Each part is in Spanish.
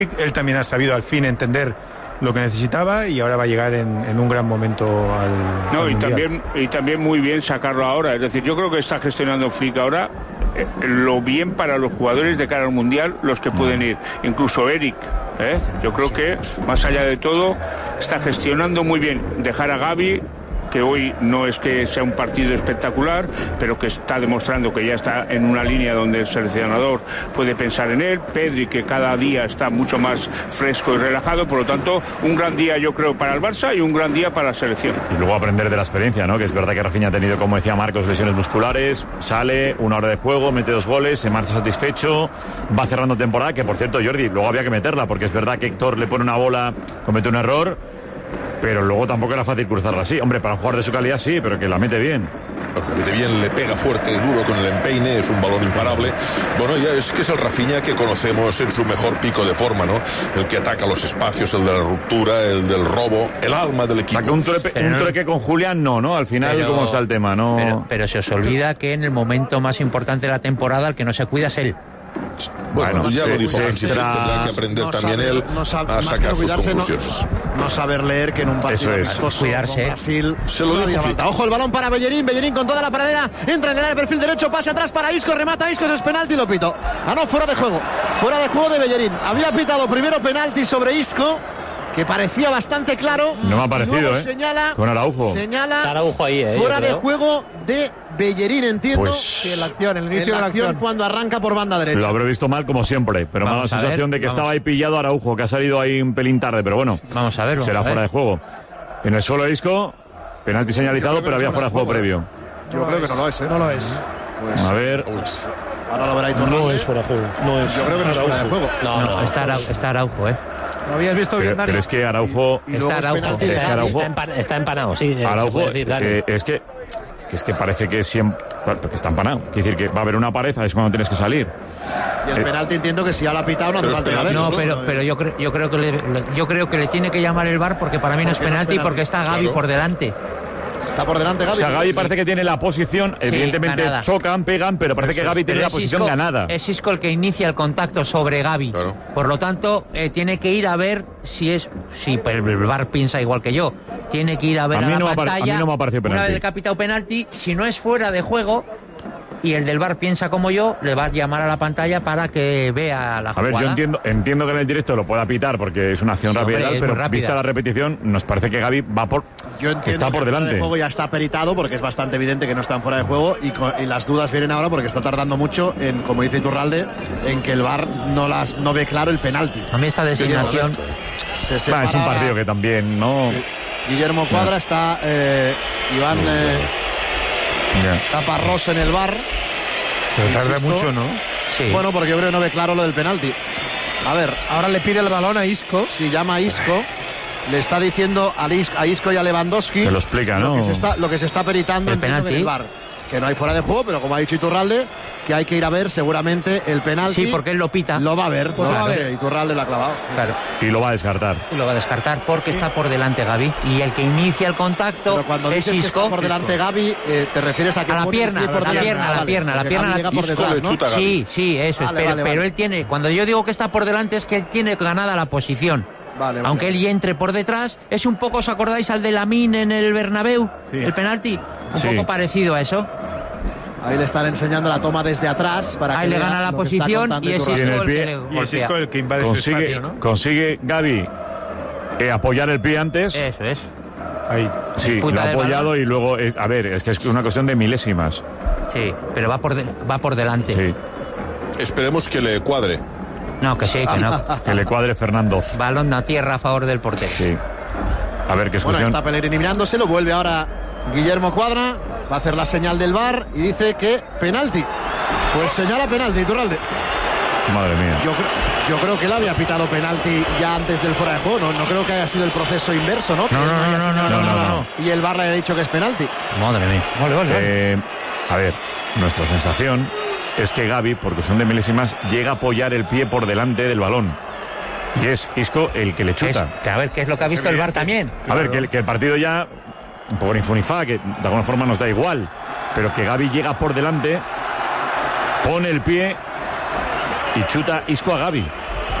Él también ha sabido al fin entender lo que necesitaba y ahora va a llegar en un gran momento al Mundial. Y también muy bien sacarlo ahora. Es decir, yo creo que está gestionando Flick ahora lo bien para los jugadores de cara al Mundial, los que pueden ir. Incluso Eric. Yo creo que, más allá de todo, está gestionando muy bien. Dejar a Gavi, que hoy no es que sea un partido espectacular, pero que está demostrando que ya está en una línea donde el seleccionador puede pensar en él. Pedri, que cada día está mucho más fresco y relajado. Por lo tanto, un gran día, yo creo, para el Barça y un gran día para la selección. Y luego aprender de la experiencia, ¿no? Que es verdad que Rafinha ha tenido, como decía Marcos, lesiones musculares. Sale, 1 hora de juego, mete 2 goles, se marcha satisfecho, va cerrando temporada, que por cierto, Jordi, luego había que meterla, porque es verdad que Héctor le pone una bola, comete un error, pero luego tampoco era fácil cruzarla así. Hombre, para un jugador de su calidad sí, pero que la mete bien. La mete bien, le pega fuerte y duro con el empeine, es un balón imparable. Bueno, ya es que es el Rafinha que conocemos en su mejor pico de forma, ¿no? El que ataca los espacios, el de la ruptura, el del robo, el alma del equipo. O sea, que un trueque con Julián no, al final, ¿cómo está el tema? No. Pero se os olvida que en el momento más importante de la temporada el que no se cuida es él. Bueno, ya lo dijo Hansi, tendrá que aprender también él a sacar sus conclusiones. No saber leer que en un partido cuidarse. Brasil se lo dijo. Ojo el balón para Bellerín con toda la paradera, entra en el perfil derecho, pase atrás para Isco, remata Isco, eso es penalti, lo pito. No, fuera de juego de Bellerín. Había pitado primero penalti sobre Isco, que parecía bastante claro. No me ha parecido, señala, con Araujo. Señala Araujo ahí, fuera de juego de Bellerín, entiendo. Pues, que en el inicio de la acción cuando arranca por banda derecha. Lo habré visto mal como siempre, pero me da la sensación de que estaba ahí pillado Araujo, que ha salido ahí un pelín tarde, pero bueno. Vamos a ver. Será fuera de juego. En el suelo Isco, penalti señalizado, pero había fuera de juego previo. Yo creo que no lo es, No lo es. Pues, a ver. Ahora lo verá Iturralde. No es fuera de juego. No es. Yo creo que no es fuera de juego. No, está Araujo, Lo habías visto bien, Dani. Pero es que Araujo. Está empanado, sí. Araujo, es que parece que siempre. Porque está empanado. Quiere decir que va a haber una pared, es cuando tienes que salir. Y el penalti entiendo que si ya lo ha pitado no hace falta ir. No, pero yo creo que le tiene que llamar el VAR porque para mí no es penalti porque está Gavi por delante. Está por delante Gavi. O sea, Gavi parece que tiene la posición, evidentemente ganada. Chocan, pegan, pero parece que Gavi tiene la posición ganada. Es Isco el que inicia el contacto sobre Gavi. Claro. Por lo tanto, tiene que ir a ver si el VAR piensa igual que yo. Tiene que ir a ver a la pantalla. A mí no me ha parecido penalti. Una vez decapitado penalti, si no es fuera de juego y el del VAR piensa como yo, le va a llamar a la pantalla para que vea la jugada. A ver, yo entiendo que en el directo lo pueda pitar porque es una acción rápida, pero vista la repetición, nos parece que Gavi está por delante. El juego ya está peritado porque es bastante evidente que no están fuera de juego y las dudas vienen ahora porque está tardando mucho en, como dice Iturralde, en que el VAR no ve claro el penalti. A mí esta designación es un partido que también, ¿no? Sí. Guillermo Cuadra, está Iván Caparrós en el VAR. Pero tarda mucho, ¿no? Sí. Bueno, porque yo creo que no ve claro lo del penalti. A ver. Ahora le pide el balón a Isco. Si llama a Isco, le está diciendo a Isco y a Lewandowski. Se lo explica, ¿no? Lo que se se está peritando el penalti en el VAR. Que no hay fuera de juego, pero como ha dicho Iturralde, que hay que ir a ver seguramente el penalti. Sí, porque él lo pita. Lo va a ver, pues lo va a ver. Iturralde lo ha clavado. Claro. Y lo va a descartar. Y lo va a descartar porque está por delante Gavi. Y el que inicia el contacto pero cuando es dices Isco. Que está por delante Gavi, te refieres a que a la pierna, la pierna llega por detrás, ¿no? Sí, eso es. Pero él tiene, cuando yo digo que está por delante es que él tiene ganada la posición. Vale. Aunque él entre por detrás, es un poco, ¿os acordáis al de Lamine en el Bernabéu? Sí. El penalti, un poco parecido a eso. Ahí le están enseñando la toma desde atrás para ahí que le gana la posición y es Isco el que invade su espacio, ¿no? Consigue Gavi apoyar el pie antes. Eso es. Ahí. Sí, lo ha apoyado y luego es que es una cuestión de milésimas. Sí, pero va por delante. Sí. Esperemos que le cuadre. No, que sí, que no. Que le cuadre Fernando. Balón a tierra a favor del portero. Sí. A ver qué es. Bueno, está Pellegrini mirándose, lo vuelve ahora Guillermo Cuadra, va a hacer la señal del VAR y dice que penalti. Pues señala penalti, Iturralde. Madre mía. Yo creo que él había pitado penalti ya antes del fuera de juego, no creo que haya sido el proceso inverso, ¿no? No. Y el VAR le ha dicho que es penalti. Madre mía. Vale. A ver, nuestra sensación es que Gavi, por cuestión de milésimas, llega a apoyar el pie por delante del balón. Y es Isco el que le chuta. A ver, ¿qué es lo que ha visto el VAR también? A ver, que el partido ya, un poco infunifada, que de alguna forma nos da igual, pero que Gavi llega por delante, pone el pie y chuta Isco a Gavi.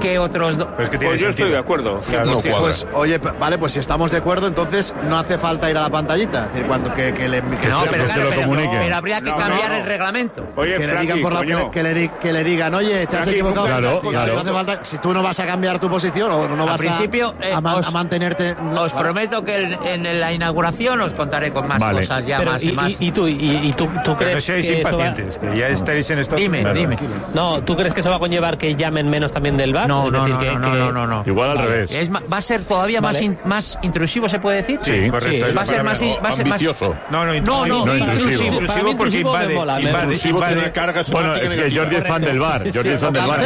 ¿qué otros dos? Pues yo estoy de acuerdo. No cuadra. Pues, oye, vale, pues si estamos de acuerdo, entonces no hace falta ir a la pantallita. Es decir, cuando que le... No, pero pero, lo comunique. pero habría que cambiar el reglamento. Oye, Que le digan por que le digan, oye, te has equivocado. Claro. No hace falta, si tú no vas a cambiar tu posición o no vas principio, a mantenerte. Os prometo que en la inauguración os contaré con más cosas ya. Pero, más. ¿Y tú crees no seáis que eso va... impacientes, que ya estaréis en esto. Dime. No, ¿tú crees que eso va a conllevar que llamen menos también del VAR? No. Igual al revés. Va a ser todavía más intrusivo, ¿se puede decir? Sí, correcto. Va a ser más ambicioso. No, intrusivo. intrusivo porque invade. Intrusivo tiene una carga Bueno, semántica es que negativa. Jordi es fan del VAR. Jordi es fan del VAR.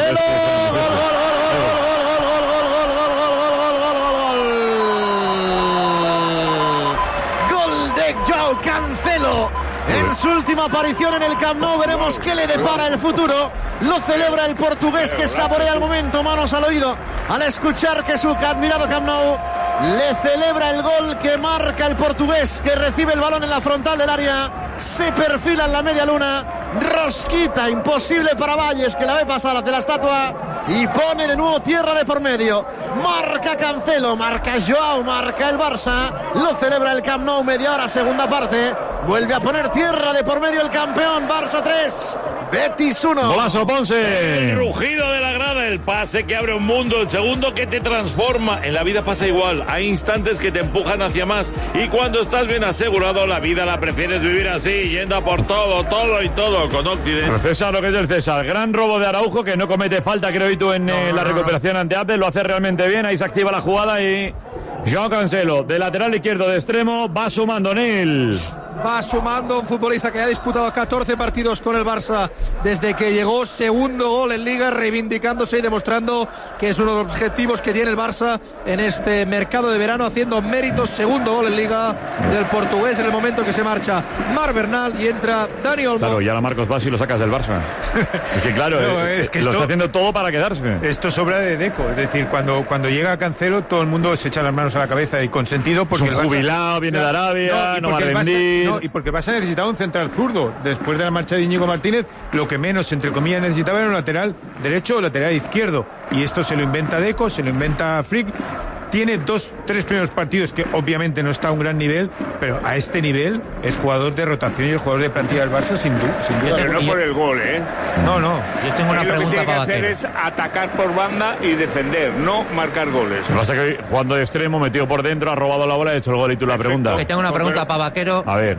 Gol de Joao Cancelo. En su última aparición en el Camp Nou, veremos qué le depara el futuro. Lo celebra el portugués, que saborea el momento, manos al oído, al escuchar que su admirado Camp Nou le celebra el gol que marca el portugués, que recibe el balón en la frontal del área, se perfila en la media luna, rosquita imposible para Valles, que la ve pasar hacia la estatua y pone de nuevo tierra de por medio. Marca Cancelo, marca Joao, marca el Barça, lo celebra el Camp Nou, media hora, segunda parte, vuelve a poner tierra de por medio el campeón. Barça 3, Betis 1. Golazo, Ponce. El rugido de la grada, el pase que abre un mundo, el segundo que te transforma. En la vida pasa igual, hay instantes que te empujan hacia más, y cuando estás bien asegurado, la vida la prefieres vivir así, yendo a por todo y todo con Occident. Pero César, lo que es del César, gran robo de Araujo, que no comete falta, creo, y tú en la recuperación ante Apple, lo hace realmente bien, ahí se activa la jugada y Joao Cancelo, de lateral izquierdo de extremo, va sumando Nil. Va sumando un futbolista que ha disputado 14 partidos con el Barça desde que llegó, segundo gol en Liga, reivindicándose y demostrando que es uno de los objetivos que tiene el Barça en este mercado de verano, haciendo méritos. Segundo gol en Liga del portugués en el momento que se marcha Marc Bernal y entra Dani Olmo. Claro, y ahora Marcos vas y lo sacas del Barça. Es que claro, es que lo está haciendo todo para quedarse. Esto sobra de Deco, es decir, cuando llega Cancelo todo el mundo se echa las manos a la cabeza y con sentido, porque es un jubilado, viene de Arabia, no va a rendir. Y porque vas a necesitar un central zurdo. Después de la marcha de Íñigo Martínez, lo que menos, entre comillas, necesitaba era un lateral derecho o lateral izquierdo. Y esto se lo inventa Deco, se lo inventa Frick. Tiene 2-3 primeros partidos que obviamente no está a un gran nivel, pero a este nivel es jugador de rotación y el jugador de plantilla del Barça sin duda. Pero no por el gol, ¿eh? No. Yo tengo una pregunta lo que tiene que para hacer es atacar por banda y defender, no marcar goles. Lo que pasa es que jugando de extremo, metido por dentro, ha robado la bola, ha hecho el gol y tú la pregunta. Que tengo una pregunta para Vaquero. A ver.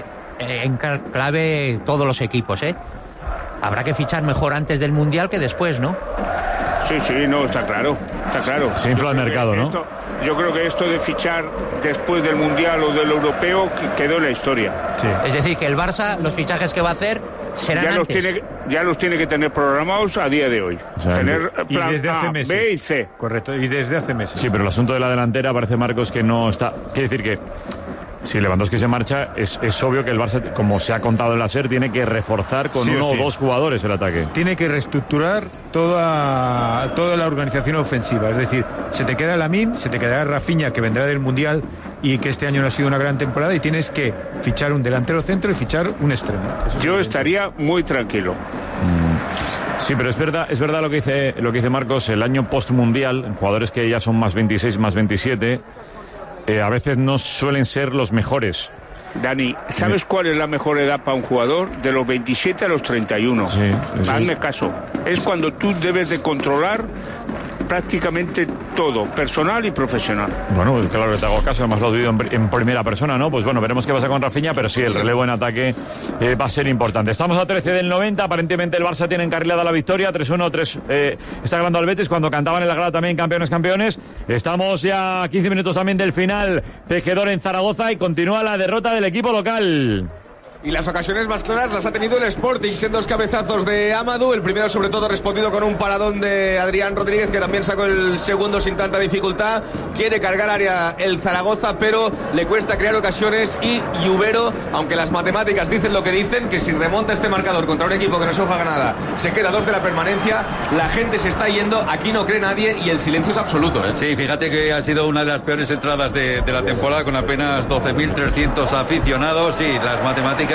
En clave todos los equipos, ¿eh? Habrá que fichar mejor antes del Mundial que después, ¿no? Sí, no, está claro. Se infla el mercado, ¿no? Yo creo que esto de fichar después del Mundial o del Europeo quedó en la historia. Sí. Es decir, que el Barça, los fichajes que va a hacer serán antes. Ya los tiene que tener programados a día de hoy. O sea, tener plan desde hace A, meses. B y C. Correcto, y desde hace meses. Sí, pero el asunto de la delantera parece, Marcos, que no está... Quiere decir que si Lewandowski se marcha, es obvio que el Barça, como se ha contado en la SER, tiene que reforzar con uno o dos jugadores el ataque. Tiene que reestructurar toda la organización ofensiva. Es decir, se te queda Lamine, se te quedará Rafinha, que vendrá del Mundial y que este año no ha sido una gran temporada, y tienes que fichar un delantero centro y fichar un extremo. Yo estaría muy tranquilo. Sí, pero es verdad lo que dice Marcos, el año post-mundial, jugadores que ya son más 26, más 27... a veces no suelen ser los mejores. Dani, ¿sabes cuál es la mejor edad para un jugador? De los 27 a los 31. Sí. Hazme caso. Es cuando tú debes de controlar prácticamente todo, personal y profesional. Bueno, claro que te hago caso, además lo he vivido en primera persona, ¿no? Pues bueno, veremos qué pasa con Rafinha, pero sí, el relevo en ataque va a ser importante. Estamos a 13 del 90, aparentemente el Barça tiene encarrilada la victoria, 3-1, está ganando al Betis, cuando cantaban en la grada también campeones. Estamos ya a 15 minutos también del final, tejedor en Zaragoza, y continúa la derrota del equipo local. Y las ocasiones más claras las ha tenido el Sporting, en dos cabezazos de Amadou, el primero sobre todo respondido con un paradón de Adrián Rodríguez, que también sacó el segundo sin tanta dificultad. Quiere cargar área el Zaragoza, pero le cuesta crear ocasiones, y Lluvero, aunque las matemáticas dicen lo que dicen, que si remonta este marcador contra un equipo que no se juega nada, se queda 2 de la permanencia, la gente se está yendo, aquí no cree nadie y el silencio es absoluto, ¿eh? Sí, fíjate que ha sido una de las peores entradas de la temporada, con apenas 12.300 aficionados, y las matemáticas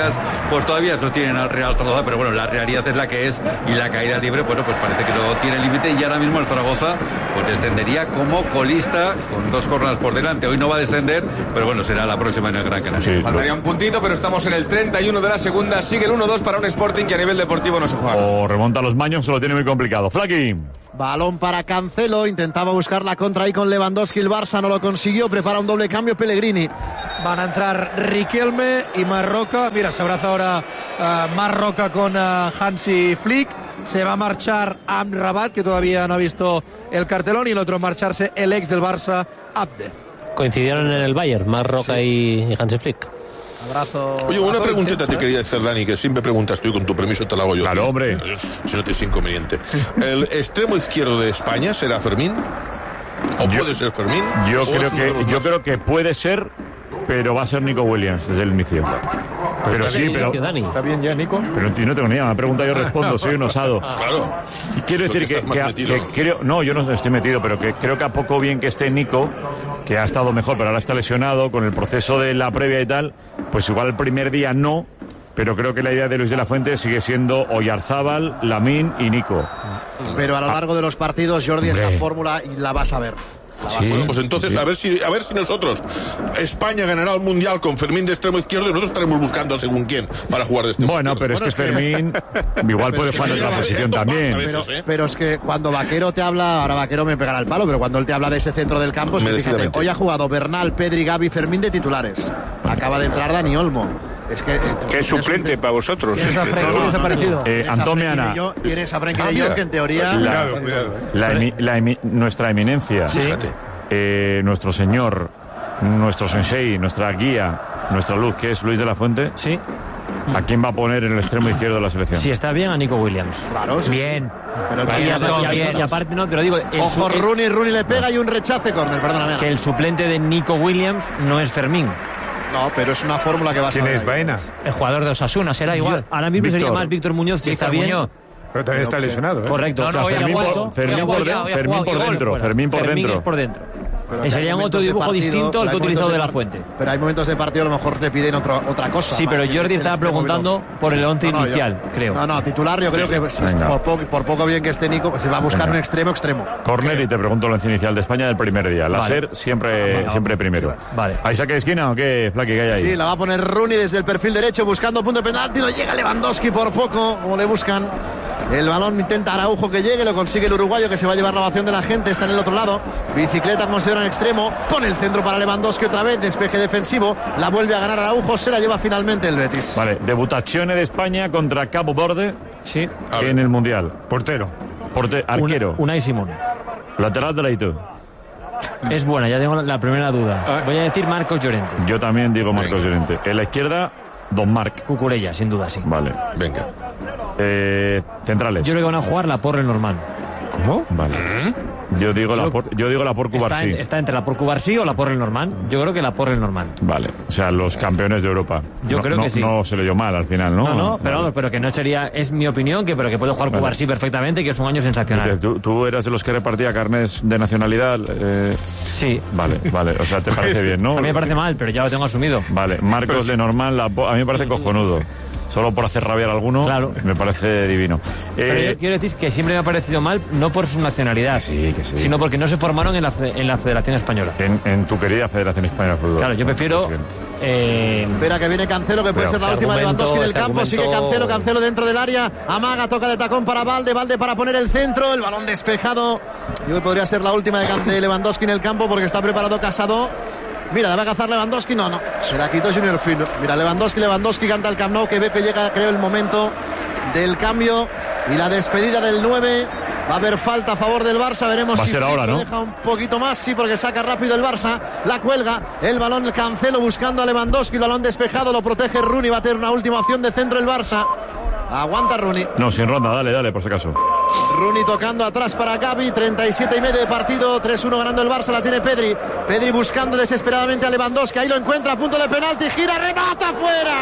estadísticas pues todavía sostienen al Real Zaragoza, pero bueno, la realidad es la que es y la caída libre, bueno, pues parece que no tiene límite y ahora mismo el Zaragoza pues descendería como colista con 2 jornadas por delante. Hoy no va a descender, pero bueno, será la próxima en el Gran Canaria. Sí, faltaría un puntito, pero estamos en el 31 de la segunda, sigue el 1-2 para un Sporting que a nivel deportivo no se juega. O remonta a los Maños, se lo tiene muy complicado. Flaqui. Balón para Cancelo, intentaba buscar la contra ahí con Lewandowski, el Barça no lo consiguió, prepara un doble cambio Pellegrini. Van a entrar Riquelme y Marroca. Mira, se abraza ahora Marroca con Hansi Flick. Se va a marchar Amrabat, que todavía no ha visto el cartelón, y el otro marcharse el ex del Barça, Abde. Coincidieron en el Bayern, Marroca y Hansi Flick. Abrazo. Oye, una preguntita te quería hacer, Dani, que siempre preguntas tú y con tu permiso te la hago yo. Claro, hombre. Si no te es inconveniente. ¿El extremo izquierdo de España será Fermín? ¿O puede ser Fermín? Yo creo que puede ser, pero va a ser Nico Williams desde el inicio. Pero sí, pero... ¿Está bien ya, Nico? Pero no tengo ni idea, me pregunta, yo respondo, soy un osado. Claro. Quiero decir que creo... No, yo no estoy metido, pero que creo que a poco bien que esté Nico, que ha estado mejor, pero ahora está lesionado, con el proceso de la previa y tal, pues igual el primer día no, pero creo que la idea de Luis de la Fuente sigue siendo Oyarzábal, Lamín y Nico. Pero a lo largo de los partidos, Jordi, esa fórmula la vas a ver. Sí. Bueno, pues entonces a ver si nosotros, España ganará el Mundial con Fermín de extremo izquierdo y nosotros estaremos buscando a según quién para jugar de extremo izquierdo. Pero es que Fermín igual puede jugar en otra posición también. Pero es que cuando Vaquero te habla, ahora Vaquero me pegará el palo, pero cuando él te habla de ese centro del campo, es que fíjate, hoy ha jugado Bernal, Pedri, Gavi, Fermín de titulares. Acaba de entrar Dani Olmo. Es que es suplente para vosotros. ¿Tienes a Frenkie desaparecido? Antomiana. Tienes a Frenkie de Jong, que en teoría... Nuestra eminencia, nuestro señor, nuestro sensei, nuestra guía, nuestra luz, que es Luis de la Fuente. Sí. ¿A quién va a poner en el extremo izquierdo de la selección? Si está bien, a Nico Williams. Claro, bien. Y aparte, no, pero digo... Ojo, Rooney le pega y un rechace córner, perdóname. Que el suplente de Nico Williams no es Fermín. No, pero es una fórmula que va a ser. ¿Quién es Baena? El jugador de Osasuna, será igual. Ahora mismo sería más Víctor Muñoz, si está bien. Muñoz. Pero también está lesionado. Correcto. Fermín por dentro. Sería otro dibujo distinto al que ha utilizado de la Fuente. Pero hay momentos de partido a lo mejor te piden otra cosa. Sí, pero Jordi estaba preguntando por el 11 inicial, creo. No, titular yo creo que por poco bien que esté Nico, se va a buscar un extremo. Corner y te pregunto el 11 inicial de España del primer día. Láser siempre primero. Vale. ¿Hay saque de esquina o qué, Flaqui, que hay ahí? Sí, la va a poner Rooney desde el perfil derecho buscando punto de penalti. No llega Lewandowski por poco, como le buscan. El balón intenta Araujo que llegue, lo consigue el uruguayo que se va a llevar la ovación de la gente, está en el otro lado. Bicicleta considera en extremo, pone el centro para Lewandowski otra vez, despeje defensivo, la vuelve a ganar Araujo, se la lleva finalmente el Betis. Vale, debutazione de España contra Cabo Verde en el Mundial. Portero. Arquero. Unai Simón. Lateral derecho. Es buena, ya tengo la primera duda. Voy a decir Marcos Llorente. Yo también digo Marcos Llorente. En la izquierda, Don Marc. Cucurella, sin duda, sí. Vale. Venga. Centrales. Yo creo que van a jugar la Porre normal. ¿Cómo? Vale. Yo digo la Porcu Barcí. Está entre la Porcu Barcí o la Porre normal. Yo creo que la Porre normal. Vale. O sea, los campeones de Europa. Yo creo que sí. No se le dio mal al final, ¿no? No, pero que no sería, es mi opinión, pero que puede jugar Cubarsí perfectamente, que es un año sensacional. Entonces, ¿tú eras de los que repartía carnés de nacionalidad? Sí. Vale. O sea, te parece bien, ¿no? A mí me parece mal, pero ya lo tengo asumido. Vale. Marcos de normal, a mí me parece cojonudo. Solo por hacer rabiar a alguno, claro. Me parece divino. Pero yo quiero decir que siempre me ha parecido mal, no por su nacionalidad, sino porque no se formaron en la Federación Española. En tu querida Federación Española de Fútbol. Claro, yo prefiero... Espera que viene Cancelo, que puede ser la última de Lewandowski en el campo. Sigue Cancelo dentro del área. Amaga, toca de tacón para Valde para poner el centro. El balón despejado. Yo creo que podría ser la última de Lewandowski en el campo porque está preparado Casado. Mira, la va a cazar Lewandowski, no, se la quitó Junior Fino. Mira, Lewandowski canta el Camp Nou, que ve que llega, creo, el momento del cambio y la despedida del 9. Va a haber falta a favor del Barça, veremos si ahora, ¿no? Deja un poquito más, sí, porque saca rápido el Barça, la cuelga, el balón Cancelo buscando a Lewandowski, el balón despejado, lo protege Rooney, va a tener una última opción de centro el Barça. Aguanta Rooney. No, sin ronda, dale, por si acaso. Rooney tocando atrás para Gavi, 37,5 de partido, 3-1 ganando el Barça, la tiene Pedri. Pedri buscando desesperadamente a Lewandowski, ahí lo encuentra, a punto de penalti, gira, remata, fuera.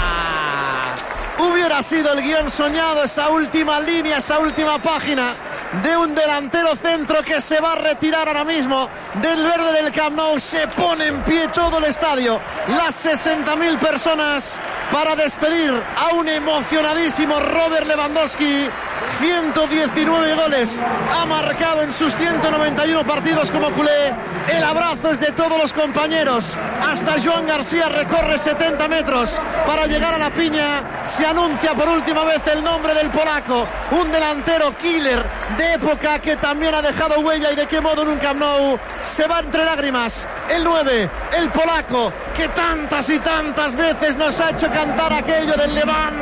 Hubiera sido el guión soñado, esa última línea, esa última página. de un delantero centro que se va a retirar ahora mismo del verde del Camp Nou. Se pone en pie todo el estadio, las 60.000 personas, para despedir a un emocionadísimo Robert Lewandowski. 119 goles ha marcado en sus 191 partidos como culé. El abrazo es de todos los compañeros. Hasta Joan García recorre 70 metros para llegar a la piña. Se anuncia por última vez el nombre del polaco, un delantero killer de época que también ha dejado huella, y de qué modo en un Camp Nou. Se va entre lágrimas el 9, el polaco, que tantas y tantas veces nos ha hecho cantar aquello del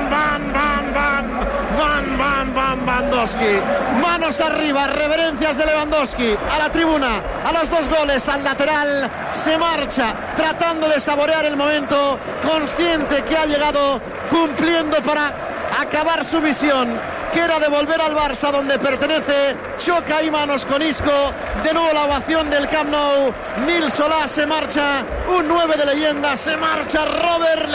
Lewandowski. Manos arriba, reverencias de Lewandowski a la tribuna, a los 2 goles, al lateral. Se marcha tratando de saborear el momento, consciente que ha llegado, cumpliendo para acabar su misión, que era de volver al Barça donde pertenece. Choca ahí manos con Isco, de nuevo la ovación del Camp Nou. Nils Solá se marcha, un 9 de leyenda, se marcha Robert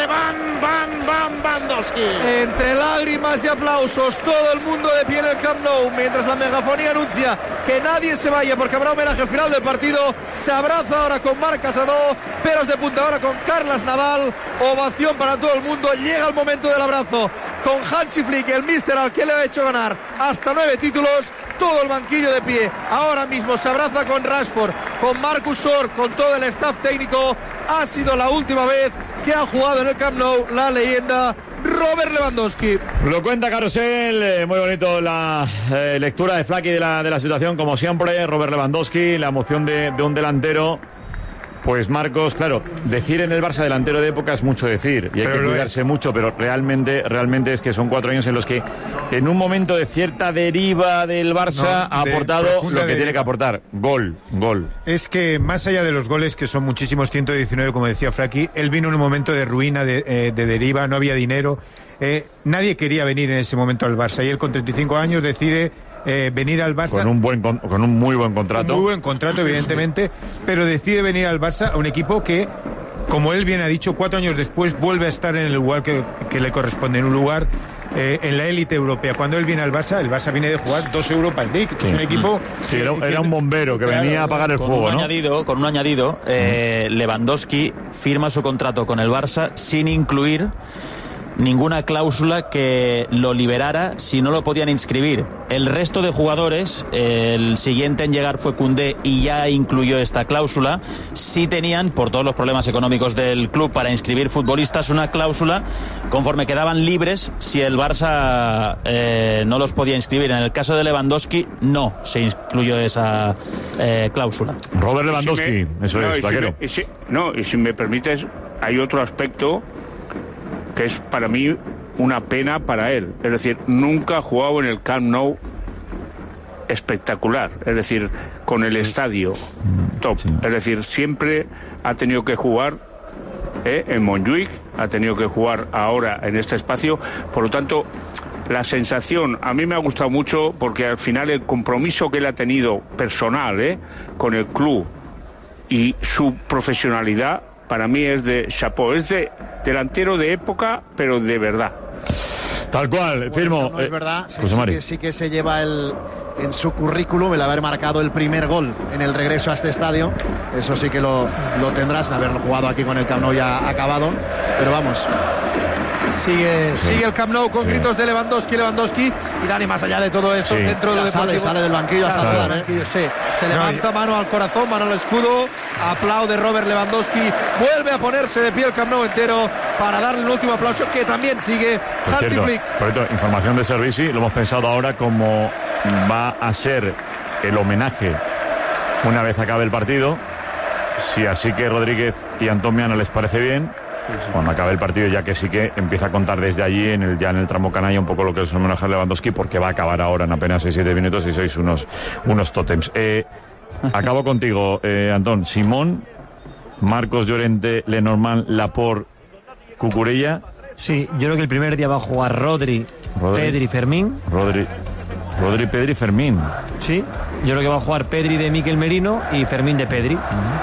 Lewandowski. Entre lágrimas y aplausos, todo el mundo de pie en el Camp Nou, mientras la megafonía anuncia que nadie se vaya porque habrá homenaje al final del partido. Se abraza ahora con Marc Casadó, pelos de punta ahora con Carles Naval, ovación para todo el mundo. Llega el momento del abrazo con Hansi Flick, el míster al que le ha hecho ganar hasta 9 títulos. Todo el banquillo de pie ahora mismo se abraza con Rashford, con Marcus Short, con todo el staff técnico. Ha sido la última vez que ha jugado en el Camp Nou la leyenda Robert Lewandowski. Lo cuenta Carrusel, muy bonito la lectura de Flaky de la situación, como siempre. Robert Lewandowski, la emoción de un delantero. Pues Marcos, claro, decir en el Barça delantero de época es mucho decir, y hay que cuidarse mucho, pero realmente es que son 4 años en los que en un momento de cierta deriva del Barça ha aportado lo que tiene que aportar, gol. Es que más allá de los goles, que son muchísimos, 119 como decía Flaky, él vino en un momento de ruina, de deriva, no había dinero, nadie quería venir en ese momento al Barça, y él con 35 años decide venir al Barça con un muy buen contrato. Muy buen contrato, evidentemente, pero decide venir al Barça, a un equipo que, como él bien ha dicho, 4 años después vuelve a estar en el lugar que le corresponde, en un lugar en la élite europea. Cuando él viene al Barça, el Barça viene de jugar 2 Europa League, que es un equipo... Sí, era un bombero que venía a apagar el fuego, ¿no? Con un añadido, Lewandowski firma su contrato con el Barça sin incluir ninguna cláusula que lo liberara si no lo podían inscribir. El resto de jugadores, el siguiente en llegar fue Koundé y ya incluyó esta cláusula. Sí tenían, por todos los problemas económicos del club, para inscribir futbolistas, una cláusula conforme quedaban libres si el Barça no los podía inscribir. En el caso de Lewandowski no se incluyó esa cláusula. Robert Lewandowski, vaquero. Y si me permites, hay otro aspecto que es para mí una pena para él. Es decir, nunca ha jugado en el Camp Nou espectacular, es decir, con el estadio top. Sí. Es decir, siempre ha tenido que jugar en Montjuic, ha tenido que jugar ahora en este espacio. Por lo tanto, la sensación a mí me ha gustado mucho, porque al final el compromiso que él ha tenido personal con el club y su profesionalidad, para mí es de chapeau, es de delantero de época, pero de verdad. Tal cual, firmo. No es verdad, sí que se lleva en su currículum el haber marcado el primer gol en el regreso a este estadio. Eso sí que lo tendrás, haberlo jugado aquí con el Camp Nou ya acabado. Pero vamos, Sigue el Camp Nou con gritos de Lewandowski, y Dani, más allá de todo esto, dentro de lo deportivo, sale del banquillo hasta saludar, se levanta, mano al corazón, mano al escudo, aplaude Robert Lewandowski, vuelve a ponerse de pie el Camp Nou entero para darle un último aplauso, que también sigue Hansi Flick. Por cierto, información de Servici, lo hemos pensado ahora como va a ser el homenaje una vez acabe el partido. Si así que Rodríguez y Antón Miana les parece bien, cuando acabe el partido, ya que sí que empieza a contar desde allí ya en el tramo canalla un poco lo que es el homenaje a Lewandowski, porque va a acabar ahora en apenas 6-7 minutos y sois unos tótems. Acabo contigo, Antón. Simón, Marcos Llorente, Lenormand, Laporte, Cucurella. Sí, yo creo que el primer día va a jugar Rodri, Pedri, Fermín. Rodri, Pedri, Fermín. Sí, yo creo que va a jugar Pedri de Mikel Merino y Fermín de Pedri.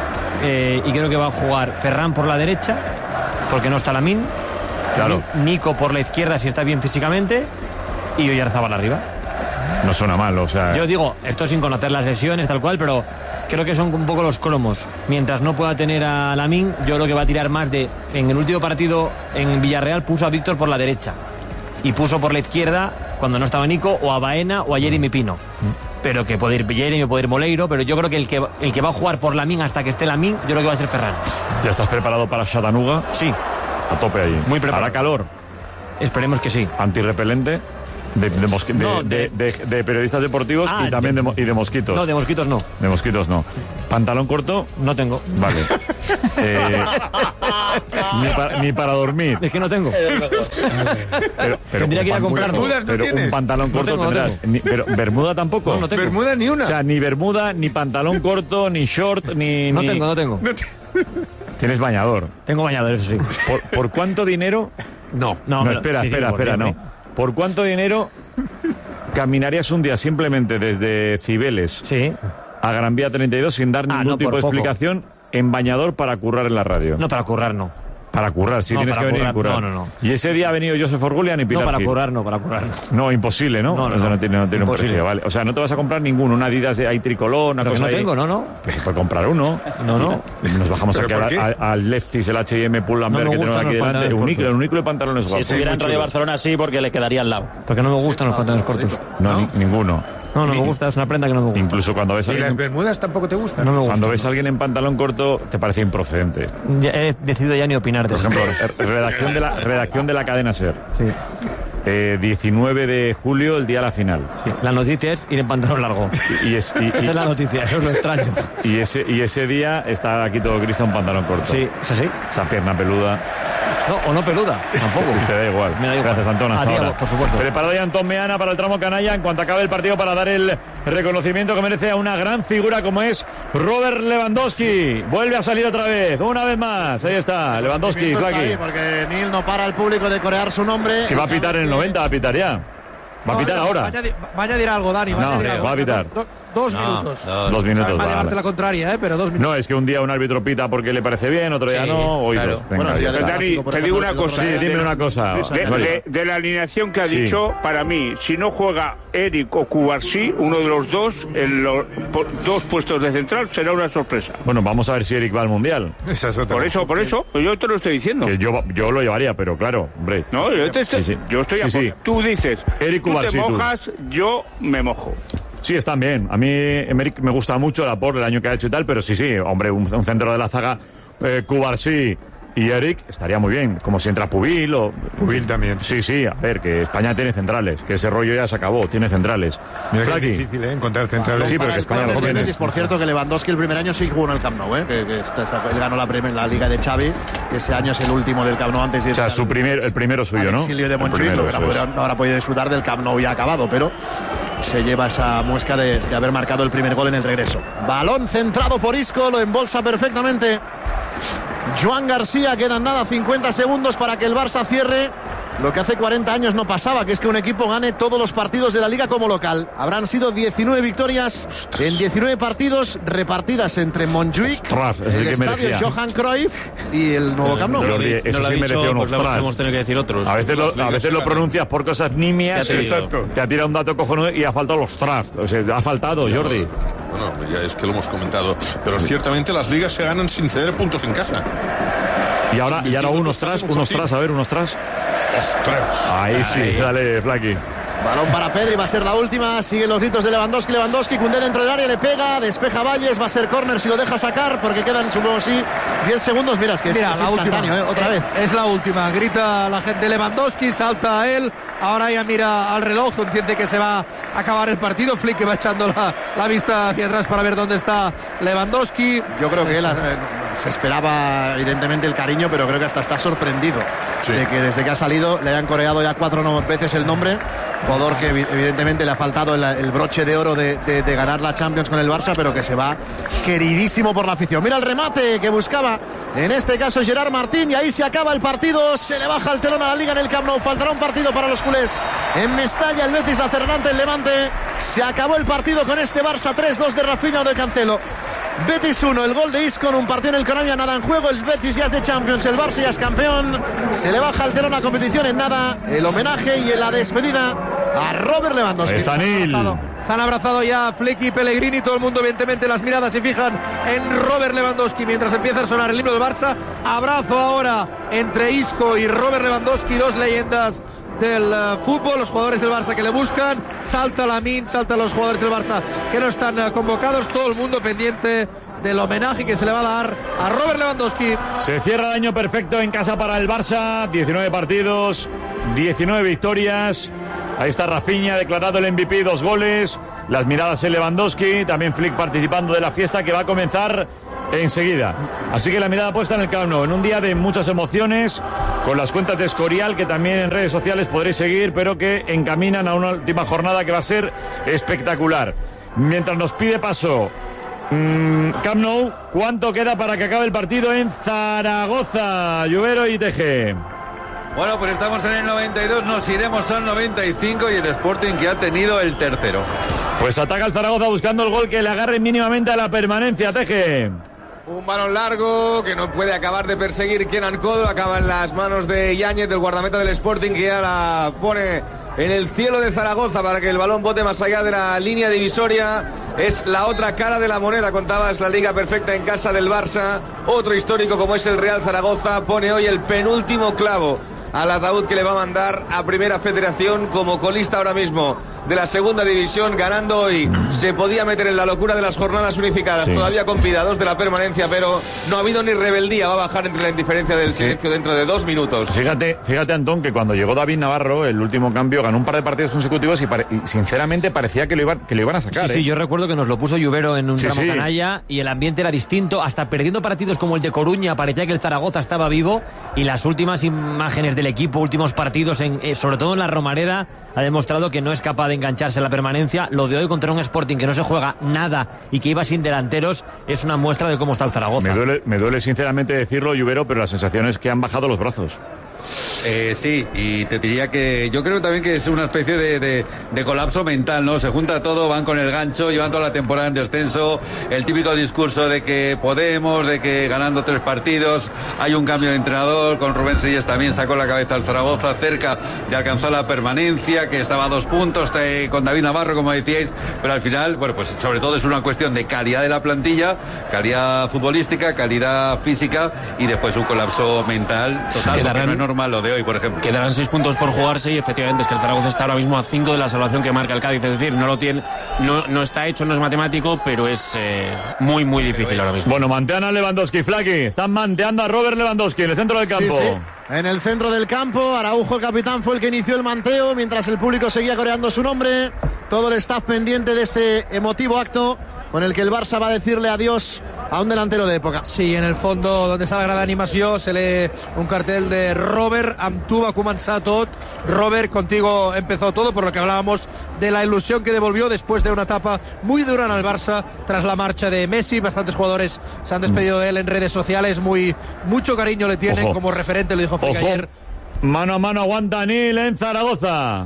Y creo que va a jugar Ferran por la derecha, porque no está Lamine. Claro. Nico por la izquierda, si está bien físicamente, y Oyarzabal arriba. No suena mal, o sea... Yo digo, esto sin conocer las lesiones, tal cual, pero creo que son un poco los cromos. Mientras no pueda tener a Lamine, yo creo que va a tirar más de... En el último partido en Villarreal puso a Víctor por la derecha y puso por la izquierda, cuando no estaba Nico, o a Baena o a Jeremy Pino. Pero que puede ir Jeremy, puede ir Moleiro, pero yo creo que el que va a jugar por Lamine hasta que esté Lamine, yo creo que va a ser Ferran. ¿Ya estás preparado para Chattanooga? Sí. A tope ahí. Muy preparado. ¿Hará calor? Esperemos que sí. ¿Antirrepelente? De periodistas deportivos y también de mosquitos. No, de mosquitos no. De mosquitos no. ¿Pantalón corto? No tengo. Vale. Ni para dormir. Es que no tengo. Pero tendría que ir a comprarlo. ¿Bermudas no tienes? Un pantalón corto tengo, tendrás. Pero ¿bermuda tampoco? No tengo. ¿Bermuda ni una? O sea, ni bermuda, ni pantalón corto, ni short, ni... No tengo. Tienes bañador. Tengo bañador, eso sí. ¿Por cuánto dinero? No, espera, no. ¿Por cuánto dinero caminarías un día simplemente desde Cibeles a Gran Vía 32 sin dar ningún tipo de explicación en bañador para currar en la radio? No, para currar no. Para currar, sí, tienes que venir a currar. No. Y ese día ha venido Joseph Orgulian y Pilar No, para Gil. currar no. No, imposible, ¿no? O sea, no tiene un precio, ¿vale? O sea, no te vas a comprar ninguno, una Adidas de ahí tricolor, una cosa no tengo, no. Pues se puede comprar uno. No. Nos bajamos aquí al Lefties, el H&M Pull&Bear que tenemos aquí delante. El único de pantalones guapos. Si estuviera en Radio Barcelona sí, porque le quedaría al lado. Porque no me gustan los pantalones cortos. No, ninguno. No me gusta, es una prenda que no me gusta. Incluso cuando ves a ¿Y alguien... las bermudas tampoco te gustan? No me gusta. Cuando ves a alguien en pantalón corto, te parece improcedente. Ya he decidido ya ni opinar de Por eso. ejemplo, redacción de la cadena SER. Sí. 19 de julio, el día de la final. Sí. La noticia es ir en pantalón largo. Esa es la noticia, eso es lo extraño. Y ese día está aquí todo Cristo en pantalón corto. Sí, ¿es así? Esa pierna peluda. No, o no peluda, tampoco. Te da igual. Me da igual. Gracias, Antón. Hasta ahora. Por supuesto. Preparado ya Antón Meana para el tramo canalla en cuanto acabe el partido para dar el reconocimiento que merece a una gran figura como es Robert Lewandowski. Vuelve a salir otra vez, una vez más. Ahí está, Lewandowski. Está ahí porque Neil no para al público de corear su nombre. Es que va a pitar en el 90, va a pitar ya. Va a pitar ahora. Va a añadir algo, Dani. Va a pitar. 2 minutos. 2 minutos. Va a llevarte la contraria, pero 2 minutos. No, es que un día un árbitro pita porque le parece bien, otro día no. Oídos. Claro. Venga, Dani, te digo una cosa. Sí, dime una cosa. De la alineación que ha dicho, para mí, si no juega Eric o Cubarsí, uno de los dos, en los dos puestos de central, será una sorpresa. Bueno, vamos a ver si Eric va al Mundial. Esa es otra. Por eso, yo te lo estoy diciendo. Que yo lo llevaría, pero claro, hombre. No, yo estoy a favor. Tú dices, Eric tú Cubarsí, te mojas, yo me mojo. Sí, están bien. A mí Emerick me gusta mucho la por el año que ha hecho y tal, pero sí, hombre, un centro de la zaga, Cubarsí y Eric estaría muy bien, como si entra Pubil o... Pubil también. Sí, a ver, que España tiene centrales, que ese rollo ya se acabó, tiene centrales. Mira que es difícil, encontrar centrales. Sí, pero que España lo tiene. Por cierto, que Lewandowski el primer año sí jugó en el Camp Nou, él ganó la Liga de Xavi, ese año es el último del Camp Nou antes de irse. O sea, el primero suyo, ¿no? Exilio de Montjuic, ahora puede disfrutar del Camp Nou ya acabado, pero se lleva esa muesca de haber marcado el primer gol en el regreso. Balón centrado por Isco, lo embolsa perfectamente Joan García. Quedan 50 segundos para que el Barça cierre lo que hace 40 años no pasaba, que es que un equipo gane todos los partidos de la Liga como local. Habrán sido 19 victorias en 19 partidos repartidas entre Montjuic, el estadio Johan Cruyff y el nuevo Camp Nou. Eso sí merecía un ostras. Hemos tenido que decir otros. A veces lo pronuncias por cosas nimias. Exacto. Te ha tirado un dato cojonudo y ha faltado los ostras. O sea, ha faltado, Jordi. Bueno, ya es que lo hemos comentado. Pero ciertamente las ligas se ganan sin ceder puntos en casa. Y ahora unos tras, a ver, unos tras. Ahí sí, dale, Flaky. Balón para Pedri, va a ser la última. Siguen los gritos de Lewandowski. Koundé dentro del área, le pega, despeja Valles. Va a ser córner si lo deja sacar, porque quedan, supongo, 10 segundos. Mira, es que es instantáneo, otra vez. Es la última. Grita la gente de Lewandowski, salta a él. Ahora ya mira al reloj, consciente que se va a acabar el partido. Flick que va echando la vista hacia atrás para ver dónde está Lewandowski. Yo creo que él se esperaba evidentemente el cariño, pero creo que hasta está sorprendido de que desde que ha salido le hayan coreado ya 4 veces el nombre. Jugador que evidentemente le ha faltado el broche de oro de ganar la Champions con el Barça, pero que se va queridísimo por la afición. Mira el remate que buscaba en este caso Gerard Martín, y ahí se acaba el partido. Se le baja el telón a la Liga en el Camp Nou. Faltará un partido para los culés en Mestalla. El Betis de Cervantes, el Levante. Se acabó el partido con este Barça 3-2 de Rafinha o de Cancelo. Betis 1, el gol de Isco en un partido en el que no había nada en juego. El Betis ya es de Champions, el Barça ya es campeón. Se le baja el telón a competición en nada. El homenaje y la despedida a Robert Lewandowski. Está Nil. Se han abrazado ya Flick y Pellegrini. Todo el mundo, evidentemente, las miradas se fijan en Robert Lewandowski mientras empieza a sonar el himno del Barça. Abrazo ahora entre Isco y Robert Lewandowski, dos leyendas del fútbol, los jugadores del Barça que le buscan. Salta Lamine, saltan los jugadores del Barça que no están convocados. Todo el mundo pendiente del homenaje que se le va a dar a Robert Lewandowski. Se cierra el año perfecto en casa para el Barça. 19 partidos, 19 victorias. Ahí está Rafinha, declarado el MVP, 2 goles. Las miradas en Lewandowski. También Flick participando de la fiesta que va a comenzar enseguida. Así que la mirada puesta en el Camp Nou, en un día de muchas emociones, con las cuentas de Escorial, que también en redes sociales podréis seguir, pero que encaminan a una última jornada que va a ser espectacular. Mientras nos pide paso Camp Nou, ¿cuánto queda para que acabe el partido en Zaragoza? Lluvero y TG. Bueno, pues estamos en el 92, nos iremos al 95 y el Sporting que ha tenido el tercero. Pues ataca el Zaragoza buscando el gol que le agarre mínimamente a la permanencia, TG. Un balón largo que no puede acabar de perseguir Kenan Kodro, acaba en las manos de Yáñez, del guardameta del Sporting, que ya la pone en el cielo de Zaragoza para que el balón bote más allá de la línea divisoria. Es la otra cara de la moneda, contabas, la liga perfecta en casa del Barça. Otro histórico como es el Real Zaragoza pone hoy el penúltimo clavo al ataúd que le va a mandar a Primera Federación como colista ahora mismo de la segunda división, ganando hoy. Se podía meter en la locura de las jornadas unificadas, sí, todavía con pidados de la permanencia, pero no ha habido ni rebeldía. Va a bajar entre la indiferencia del silencio dentro de 2 minutos. Fíjate, Antón, que cuando llegó David Navarro, el último cambio, ganó un par de partidos consecutivos y sinceramente parecía que lo iban a sacar. Sí, yo recuerdo que nos lo puso Lluvero en un tramo canalla y el ambiente era distinto, hasta perdiendo partidos como el de Coruña parecía que el Zaragoza estaba vivo, y las últimas imágenes del equipo, últimos partidos, sobre todo en la Romareda, ha demostrado que no es capaz de engancharse en la permanencia. Lo de hoy contra un Sporting que no se juega nada y que iba sin delanteros es una muestra de cómo está el Zaragoza. Me duele sinceramente decirlo, Lluvero, pero la sensación es que han bajado los brazos. Sí, y te diría que yo creo también que es una especie de colapso mental, ¿no? Se junta todo, van con el gancho, llevan toda la temporada en descenso, el típico discurso de que podemos, de que ganando 3 partidos, hay un cambio de entrenador, con Rubén Seyes también sacó la cabeza al Zaragoza cerca de alcanzar la permanencia, que estaba a 2 puntos con David Navarro, como decíais, pero al final, bueno, pues sobre todo es una cuestión de calidad de la plantilla, calidad futbolística, calidad física, y después un colapso mental total, porque no es normal lo de hoy, por ejemplo. Quedarán 6 puntos por jugarse, y efectivamente es que el Zaragoza está ahora mismo a 5 de la salvación que marca el Cádiz. Es decir, no está hecho, no es matemático, pero es muy, muy difícil ahora mismo. Bueno, mantean a Lewandowski, Flaky. Están manteando a Robert Lewandowski en el centro del campo. Sí. En el centro del campo, Araujo, el capitán, fue el que inició el manteo, mientras el público seguía coreando su nombre. Todo el staff pendiente de ese emotivo acto con el que el Barça va a decirle adiós a un delantero de época. Sí, en el fondo, donde está la gran animación, se lee un cartel de Robert, amb tu va començar tot. Robert, contigo empezó todo, por lo que hablábamos de la ilusión que devolvió después de una etapa muy dura en el Barça tras la marcha de Messi. Bastantes jugadores se han despedido de él en redes sociales, mucho cariño le tienen. Como referente, lo dijo Flick ayer. Mano a mano aguanta Nil en Zaragoza.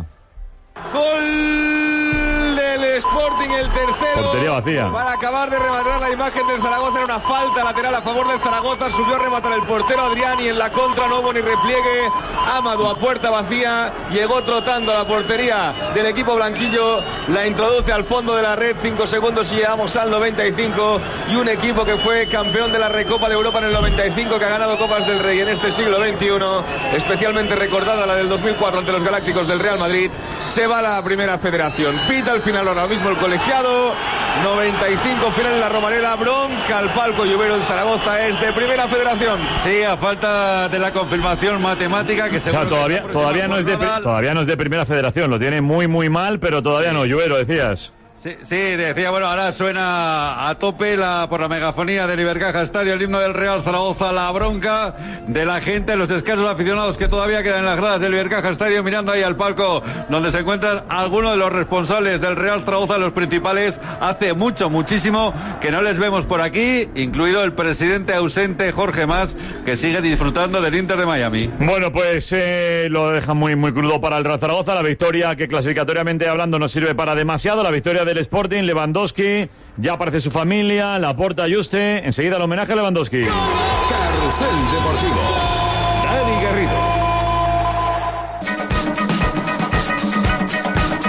Gol del Sporting, el tercero. Portería vacía. Para acabar de rematar la imagen del Zaragoza, era una falta lateral a favor del Zaragoza. Subió a rematar el portero Adrián y en la contra no hubo ni repliegue. Amadou a puerta vacía, llegó trotando a la portería del equipo blanquillo, la introduce al fondo de la red. 5 segundos y llegamos al 95. Y un equipo que fue campeón de la Recopa de Europa en el 95, que ha ganado Copas del Rey en este siglo XXI, especialmente recordada la del 2004 ante los Galácticos del Real Madrid. Se va a la Primera Federación. Pita al final ahora mismo el colegiado. 95, final en la Romareda. Bronca al palco Lluvero. El Zaragoza es de Primera Federación. Sí, a falta de la confirmación matemática que se... O sea, todavía no es de Primera Federación. Lo tiene muy, muy mal, pero todavía no. Lluvero, decías. Sí, decía, bueno, ahora suena a tope por la megafonía del Ibercaja Estadio, el himno del Real Zaragoza, la bronca de la gente, los escasos aficionados que todavía quedan en las gradas del Ibercaja Estadio, mirando ahí al palco donde se encuentran algunos de los responsables del Real Zaragoza, los principales. Hace muchísimo que no les vemos por aquí, incluido el presidente ausente Jorge Mas, que sigue disfrutando del Inter de Miami. Bueno, pues lo deja muy, muy crudo para el Real Zaragoza. La victoria, que clasificatoriamente hablando no sirve para demasiado, la victoria del Sporting. Lewandowski, ya aparece su familia, Laporta, Juste, enseguida el homenaje a Lewandowski. Carrusel Deportivo, Dani Garrido.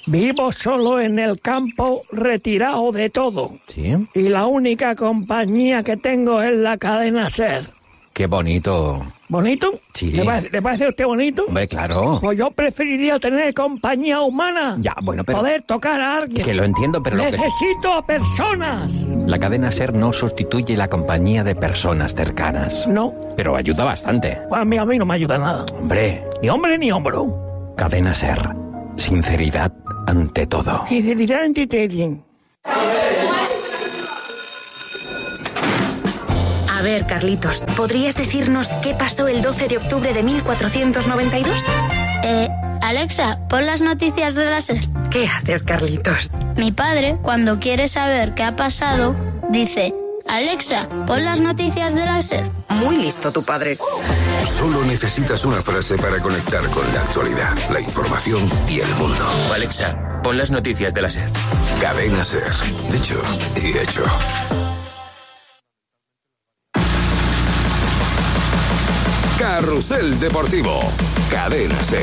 Vivo solo en el campo, retirado de todo. ¿Sí? Y la única compañía que tengo es la cadena SER. Qué bonito. ¿Bonito? Sí. ¿Le parece a usted bonito? Hombre, claro. Pues yo preferiría tener compañía humana. Ya, bueno, pero... Poder tocar a alguien. Que lo entiendo, pero... Necesito a personas. La cadena SER no sustituye la compañía de personas cercanas. No. Pero ayuda bastante. A mí no me ayuda nada. Hombre. Ni hombre ni hombro. Cadena SER. Sinceridad ante todo. Sinceridad ante todo. A ver, Carlitos, ¿podrías decirnos qué pasó el 12 de octubre de 1492? Alexa, pon las noticias de la SER. ¿Qué haces, Carlitos? Mi padre, cuando quiere saber qué ha pasado, dice: Alexa, pon las noticias de la SER. Muy listo tu padre. Solo necesitas una frase para conectar con la actualidad, la información y el mundo. Alexa, pon las noticias de la SER. Cadena SER. Dicho y hecho. Carrusel Deportivo. Cadena SER.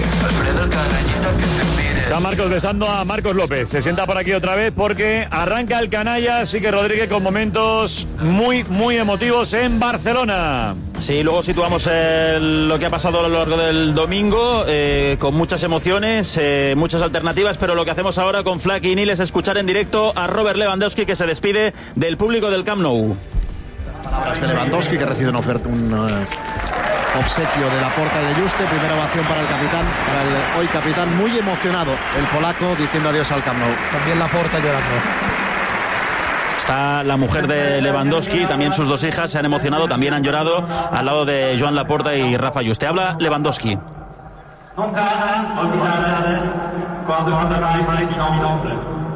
Está Marcos besando a Marcos López. Se sienta por aquí otra vez porque arranca el canalla. Así que Rodríguez con momentos muy emotivos en Barcelona. Sí, luego situamos lo que ha pasado a lo largo del domingo, con muchas emociones, muchas alternativas, pero lo que hacemos ahora con Flaky y Neil es escuchar en directo a Robert Lewandowski, que se despide del público del Camp Nou. Palabras de Lewandowski, que recibe un obsequio de Laporta y de Juste. Primera ovación para el capitán, para el hoy capitán, muy emocionado el polaco, diciendo adiós al Camp Nou. También Laporta llorando. Está la mujer de Lewandowski, también sus dos hijas se han emocionado, también han llorado al lado de Joan Laporta y Rafa Juste. Habla Lewandowski. Nunca olvidaré cuando jugáis en nombre.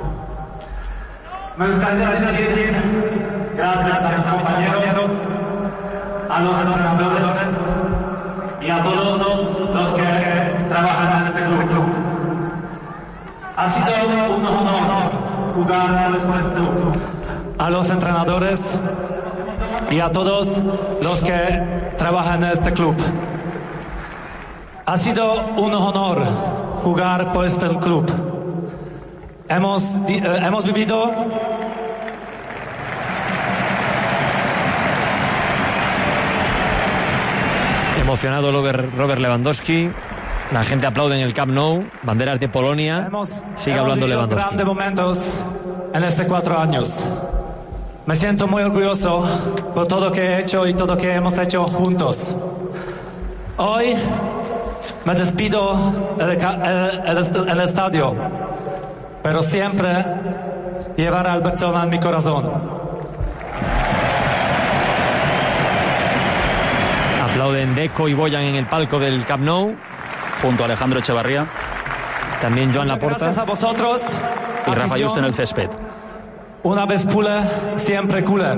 Me gustaría decir gracias a mis compañeros, a los entrenadores y a todos los que trabajan en este club. Ha sido un honor jugar en este club. A los entrenadores y a todos los que trabajan en este club. Ha sido un honor jugar por este club. Hemos vivido emocionado Robert Lewandowski. La gente aplaude en el Camp Nou. Banderas de Polonia. Sigue hablando Lewandowski. Grandes momentos en estos 4 años. Me siento muy orgulloso por todo lo que he hecho y todo lo que hemos hecho juntos. Hoy me despido en el estadio, pero siempre llevaré al Barcelona en mi corazón. Aplauden Deco y Boyan en el palco del Camp Nou, junto a Alejandro Echevarría. También Joan Laporta. Gracias a vosotros. Y Rafa Juste en el césped. Una vez culé, siempre culé.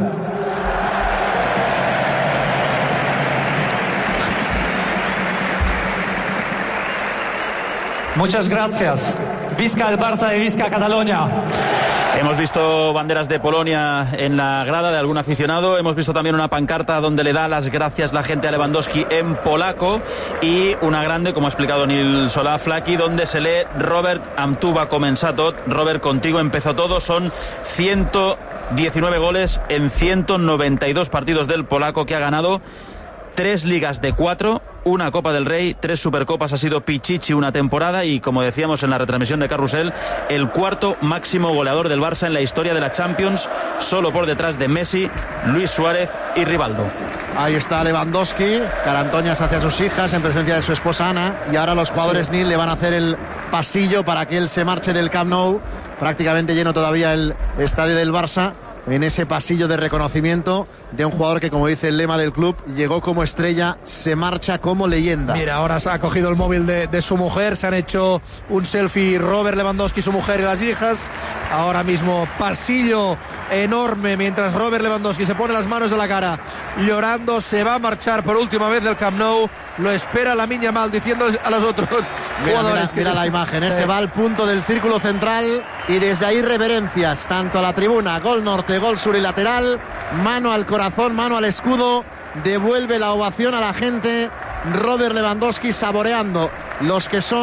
Muchas gracias. Visca el Barça y visca Cataluña. Hemos visto banderas de Polonia en la grada de algún aficionado. Hemos visto también una pancarta donde le da las gracias la gente a Lewandowski en polaco. Y una grande, como ha explicado Nil Solá Flaky, donde se lee: Robert, amb tu va començar tot. Robert, contigo empezó todo. Son 119 goles en 192 partidos del polaco, que ha ganado 3 ligas de 4, una Copa del Rey, 3 Supercopas, ha sido Pichichi una temporada y, como decíamos en la retransmisión de Carrusel, el cuarto máximo goleador del Barça en la historia de la Champions, solo por detrás de Messi, Luis Suárez y Rivaldo. Ahí está Lewandowski, carantoñas hacia sus hijas en presencia de su esposa Ana, y ahora los jugadores Nil le van a hacer el pasillo para que él se marche del Camp Nou, prácticamente lleno todavía el estadio del Barça, en ese pasillo de reconocimiento de un jugador que, como dice el lema del club, llegó como estrella, se marcha como leyenda. Mira, ahora se ha cogido el móvil de su mujer, se han hecho un selfie Robert Lewandowski, su mujer y las hijas. Ahora mismo pasillo enorme, mientras Robert Lewandowski se pone las manos en la cara llorando, se va a marchar por última vez del Camp Nou. Lo espera Lamine Yamal diciendo a los otros jugadores. Mira la imagen, se va al punto del círculo central y desde ahí reverencias tanto a la tribuna, gol norte, gol sur y lateral, mano al corazón, mano al escudo, devuelve la ovación a la gente. Robert Lewandowski saboreando los que son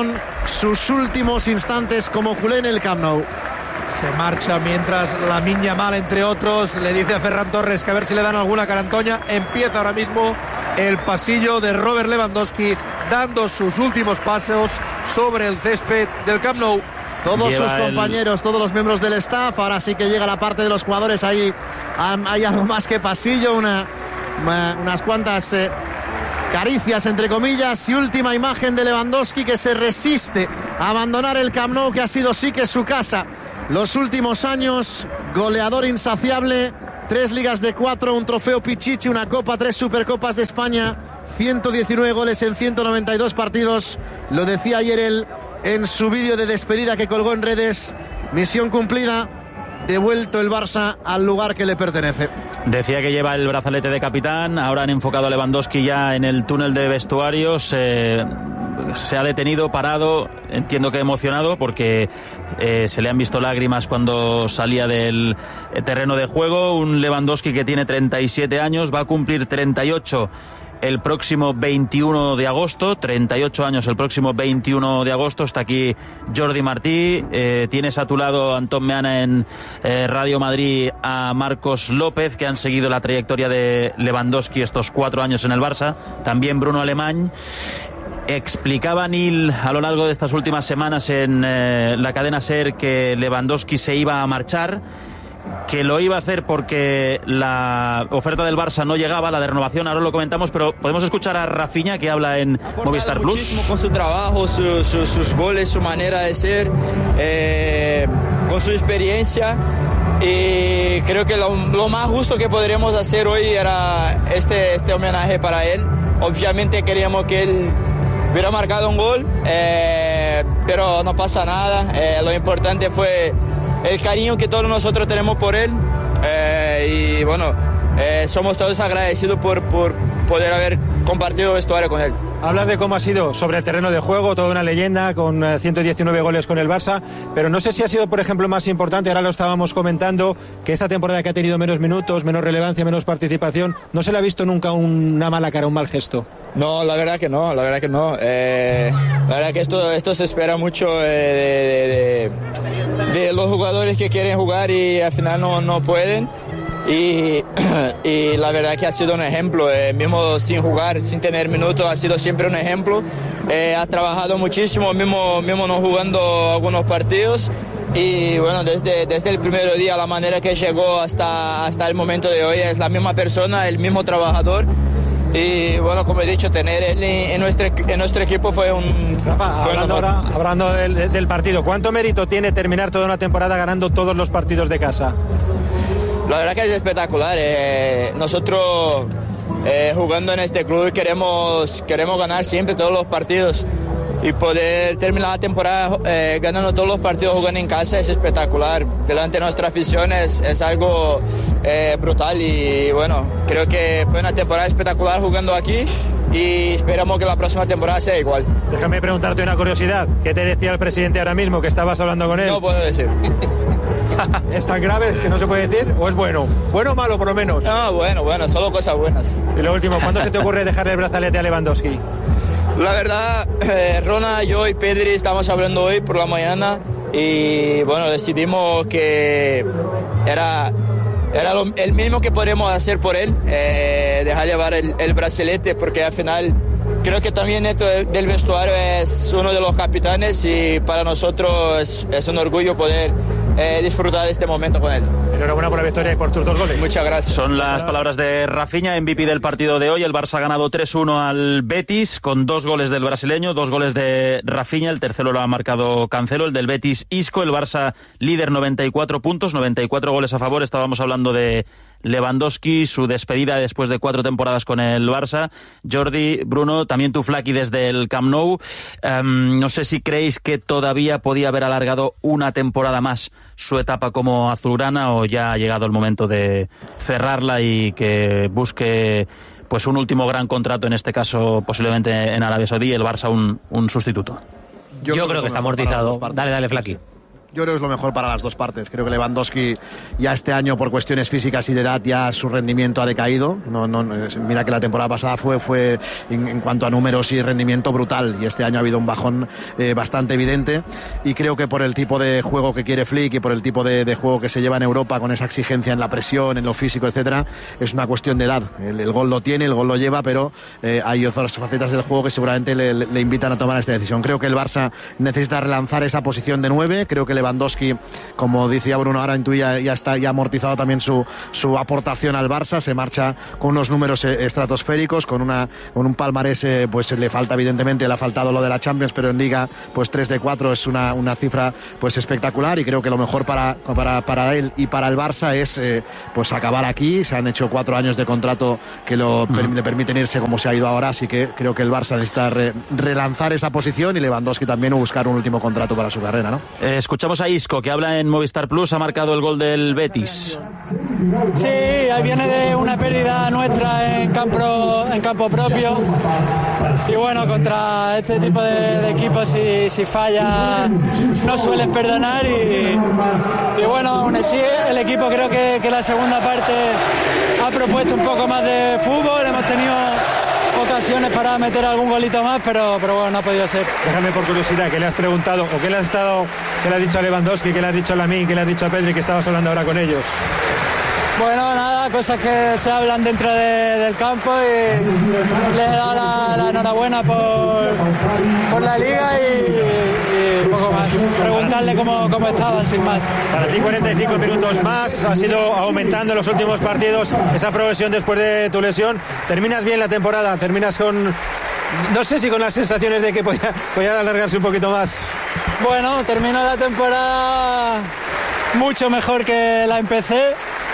sus últimos instantes como culé en el Camp Nou. Se marcha mientras Lamine Yamal, entre otros, le dice a Ferran Torres que a ver si le dan alguna carantoña. Empieza ahora mismo el pasillo de Robert Lewandowski, dando sus últimos pasos sobre el césped del Camp Nou. Todos sus compañeros, todos los miembros del staff. Ahora sí que llega la parte de los jugadores. Ahí hay algo más que pasillo, unas cuantas caricias entre comillas, y última imagen de Lewandowski, que se resiste a abandonar el Camp Nou, que ha sido sí que su casa los últimos años. Goleador insaciable, 3 ligas de 4, un trofeo Pichichi, una copa, 3 supercopas de España, 119 goles en 192 partidos. Lo decía ayer él en su vídeo de despedida que colgó en redes. Misión cumplida, devuelto el Barça al lugar que le pertenece. Decía que lleva el brazalete de capitán. Ahora han enfocado a Lewandowski ya en el túnel de vestuarios. Se ha detenido, parado, entiendo que emocionado, porque se le han visto lágrimas cuando salía del terreno de juego. Un Lewandowski que tiene 37 años, va a cumplir 38 el próximo 21 de agosto, 38 años el próximo 21 de agosto. Está aquí Jordi Martí, tienes a tu lado, Antón Meana, en Radio Madrid, a Marcos López, que han seguido la trayectoria de Lewandowski estos 4 años en el Barça, también Bruno Alemany. Explicaba Neil a lo largo de estas últimas semanas en la cadena SER que Lewandowski se iba a marchar, que lo iba a hacer porque la oferta del Barça no llegaba, la de renovación. Ahora lo comentamos, pero podemos escuchar a Rafinha, que habla en Movistar Plus. Muchísimo con su trabajo, sus goles, su manera de ser, con su experiencia, y creo que lo más justo que podríamos hacer hoy era este homenaje para él. Obviamente queríamos que él hubiera marcado un gol, pero no pasa nada. Lo importante fue el cariño que todos nosotros tenemos por él, y bueno, somos todos agradecidos por poder haber compartido vestuario con él. Hablas de cómo ha sido sobre el terreno de juego, toda una leyenda con 119 goles con el Barça, pero no sé si ha sido, por ejemplo, más importante, ahora lo estábamos comentando, que esta temporada que ha tenido menos minutos, menos relevancia, menos participación, no se le ha visto nunca una mala cara, un mal gesto. No, la verdad que no. La verdad que esto se espera mucho de los jugadores que quieren jugar y al final no pueden. Y la verdad que ha sido un ejemplo, mismo sin jugar, sin tener minutos, ha sido siempre un ejemplo. Ha trabajado muchísimo, mismo no jugando algunos partidos. Y bueno, desde el primer día, la manera que llegó hasta el momento de hoy, es la misma persona, el mismo trabajador. Y bueno, como he dicho, tener él en nuestro equipo fue un... Rafa, hablando del partido, ¿cuánto mérito tiene terminar toda una temporada ganando todos los partidos de casa? La verdad que es espectacular. Nosotros jugando en este club queremos ganar siempre todos los partidos, y poder terminar la temporada ganando todos los partidos jugando en casa es espectacular. Delante de nuestra afición es algo brutal, y bueno, creo que fue una temporada espectacular jugando aquí, y esperamos que la próxima temporada sea igual. Déjame preguntarte una curiosidad. ¿Qué te decía el presidente ahora mismo, que estabas hablando con él? No puedo decir. ¿Es tan grave que no se puede decir, o es bueno? ¿Bueno o malo, por lo menos? No, bueno, solo cosas buenas. Y lo último, ¿cuándo se te ocurre dejarle el brazalete a Lewandowski? La verdad, Rona, yo y Pedri estamos hablando hoy por la mañana, y bueno, decidimos que era el mismo que podemos hacer por él, dejar llevar el brazalete, porque al final creo que también esto del vestuario es uno de los capitanes, y para nosotros es un orgullo poder disfrutar de este momento con él. Enhorabuena por la victoria y por tus 2 goles. Muchas gracias. Son las palabras de Rafinha, MVP del partido de hoy. El Barça ha ganado 3-1 al Betis con 2 goles del brasileño, 2 goles de Rafinha. El tercero lo ha marcado Cancelo, el del Betis Isco. El Barça líder, 94 puntos, 94 goles a favor. Estábamos hablando de Lewandowski, su despedida después de 4 temporadas con el Barça. Jordi, Bruno, también tu Flaki desde el Camp Nou. No sé si creéis que todavía podía haber alargado una temporada más su etapa como azulgrana, o ya ha llegado el momento de cerrarla y que busque pues un último gran contrato, en este caso posiblemente en Arabia Saudí, el Barça un sustituto. Yo creo que está amortizado. Dale, Flaki. Yo creo que es lo mejor para las dos partes. Creo que Lewandowski ya este año, por cuestiones físicas y de edad, ya su rendimiento ha decaído. Mira que la temporada pasada fue en cuanto a números y rendimiento brutal, y este año ha habido un bajón bastante evidente, y creo que por el tipo de juego que quiere Flick y por el tipo de juego que se lleva en Europa, con esa exigencia en la presión, en lo físico, etcétera, es una cuestión de edad. El gol lo tiene, el gol lo lleva, pero hay otras facetas del juego que seguramente le invitan a tomar esta decisión. Creo que el Barça necesita relanzar esa posición de 9. Creo que Lewandowski, como decía Bruno, ahora intuía, ya está ya amortizado también su aportación al Barça. Se marcha con unos números estratosféricos, con un palmarés, pues le falta, evidentemente le ha faltado lo de la Champions, pero en Liga pues 3 de 4 es una cifra pues espectacular, y creo que lo mejor para él y para el Barça es pues acabar aquí. Se han hecho 4 años de contrato que le permiten irse como se ha ido ahora, así que creo que el Barça necesita relanzar esa posición, y Lewandowski también buscar un último contrato para su carrera, ¿no? Escuchamos a Isco, que habla en Movistar Plus, ha marcado el gol del Betis. Sí, ahí viene de una pérdida nuestra en campo propio, y bueno, contra este tipo de equipos si falla no suelen perdonar, y bueno, aún así el equipo creo que la segunda parte ha propuesto un poco más de fútbol, hemos tenido ocasiones para meter algún golito más, pero bueno, no ha podido ser. Déjame, por curiosidad, ¿qué le has preguntado o qué le has dicho a Lewandowski, qué le has dicho a Lamine, qué le has dicho a Pedri, que estabas hablando ahora con ellos? Bueno, nada, cosas que se hablan dentro del campo, y les he dado la enhorabuena por la liga y poco más. Preguntarle cómo estaban, sin más. Para ti 45 minutos más, has ido aumentando en los últimos partidos esa progresión después de tu lesión. Terminas bien la temporada, terminas con, no sé si con las sensaciones de que podía alargarse un poquito más. Bueno, termino la temporada mucho mejor que la empecé,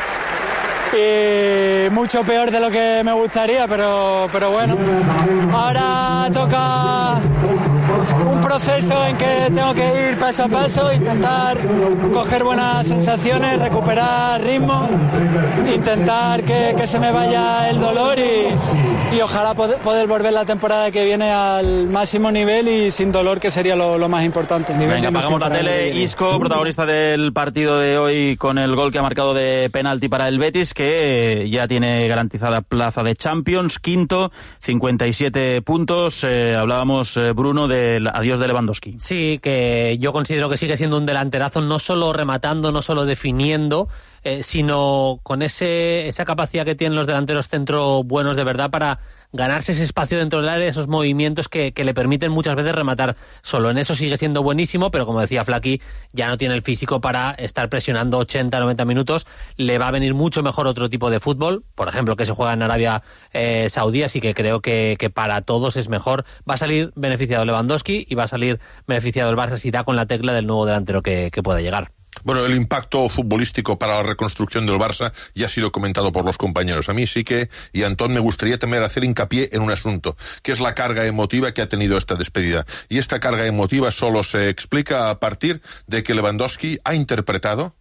y mucho peor de lo que me gustaría, pero bueno, ahora toca un proceso en que tengo que ir paso a paso, intentar coger buenas sensaciones, recuperar ritmo, intentar que se me vaya el dolor, y ojalá poder volver la temporada que viene al máximo nivel y sin dolor, que sería lo más importante. Venga, apagamos la tele. Isco, protagonista del partido de hoy con el gol que ha marcado de penalti para el Betis, que ya tiene garantizada plaza de Champions, quinto, 57 puntos. Hablábamos, Bruno, del adiós de Lewandowski. Sí, que yo considero que sigue siendo un delanterazo, no solo rematando, no solo definiendo, sino con esa capacidad que tienen los delanteros centro buenos de verdad para ganarse ese espacio dentro del área, esos movimientos que le permiten muchas veces rematar solo. En eso sigue siendo buenísimo, pero como decía Flaky, ya no tiene el físico para estar presionando 80, 90 minutos. Le va a venir mucho mejor otro tipo de fútbol, por ejemplo, que se juega en Arabia Saudí, así que creo que para todos es mejor. Va a salir beneficiado Lewandowski y va a salir beneficiado el Barça si da con la tecla del nuevo delantero que pueda llegar. Bueno, el impacto futbolístico para la reconstrucción del Barça ya ha sido comentado por los compañeros. A mí sí que, y Antón, me gustaría también hacer hincapié en un asunto, que es la carga emotiva que ha tenido esta despedida. Y esta carga emotiva solo se explica a partir de que Lewandowski ha interpretado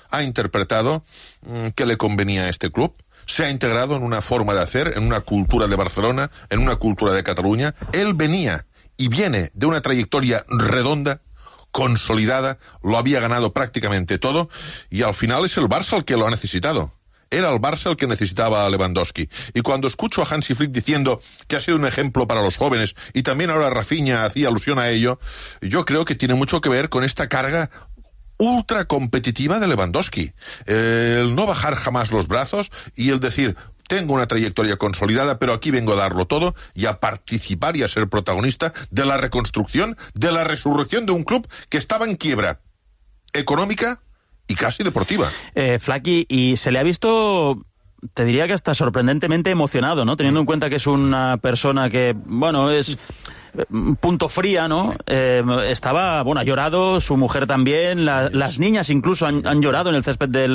que le convenía a este club. Se ha integrado en una forma de hacer, en una cultura de Barcelona, en una cultura de Cataluña. Él venía y viene de una trayectoria redonda, consolidada, lo había ganado prácticamente todo, y al final es el Barça el que lo ha necesitado. Era el Barça el que necesitaba a Lewandowski. Y cuando escucho a Hansi Flick diciendo que ha sido un ejemplo para los jóvenes, y también ahora Rafinha hacía alusión a ello, yo creo que tiene mucho que ver con esta carga ultra competitiva de Lewandowski. El no bajar jamás los brazos y el decir: tengo una trayectoria consolidada, pero aquí vengo a darlo todo y a participar y a ser protagonista de la reconstrucción, de la resurrección de un club que estaba en quiebra económica y casi deportiva. Flaky, y se le ha visto, te diría que hasta sorprendentemente emocionado, ¿no? Teniendo en cuenta que es una persona que, bueno, es punto fría, ¿no? Sí. Estaba, bueno, ha llorado, su mujer también, las niñas incluso han llorado en el césped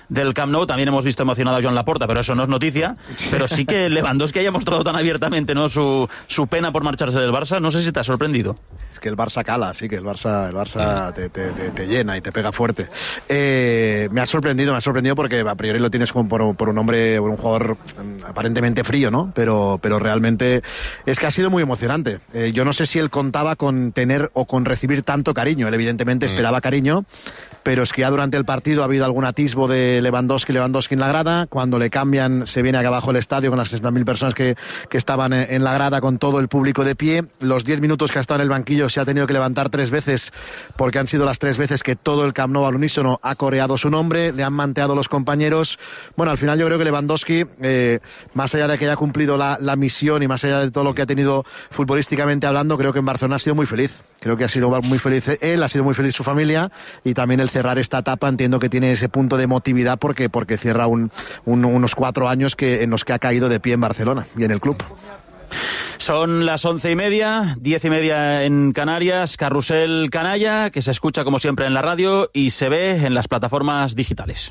del Camp Nou. También hemos visto emocionado a Joan Laporta, pero eso no es noticia. Pero sí que Lewandowski haya mostrado tan abiertamente, ¿no?, su pena por marcharse del Barça. No sé si te ha sorprendido. Es que el Barça cala, sí, que el Barça te llena y te pega fuerte. Me ha sorprendido porque a priori lo tienes como por un hombre, por un jugador aparentemente frío, ¿no? Pero realmente es que ha sido muy emocionante. Yo no sé si él contaba con tener o con recibir tanto cariño. Él evidentemente esperaba cariño, pero es que ya durante el partido ha habido algún atisbo de Lewandowski en la grada. Cuando le cambian, se viene acá abajo el estadio con las 60.000 personas que estaban en la grada, con todo el público de pie. Los 10 minutos que ha estado en el banquillo se ha tenido que levantar 3 veces, porque han sido las 3 veces que todo el Camp Nou al unísono ha coreado su nombre, le han manteado los compañeros. Bueno, al final yo creo que Lewandowski, más allá de que haya cumplido la misión y más allá de todo lo que ha tenido futbolísticamente hablando, creo que en Barcelona ha sido muy feliz. Creo que ha sido muy feliz él, ha sido muy feliz su familia, y también el cerrar esta etapa entiendo que tiene ese punto de emotividad porque cierra unos 4 años en los que ha caído de pie en Barcelona y en el club. Son las 11:30, 10:30 en Canarias. Carrusel Canalla, que se escucha como siempre en la radio y se ve en las plataformas digitales.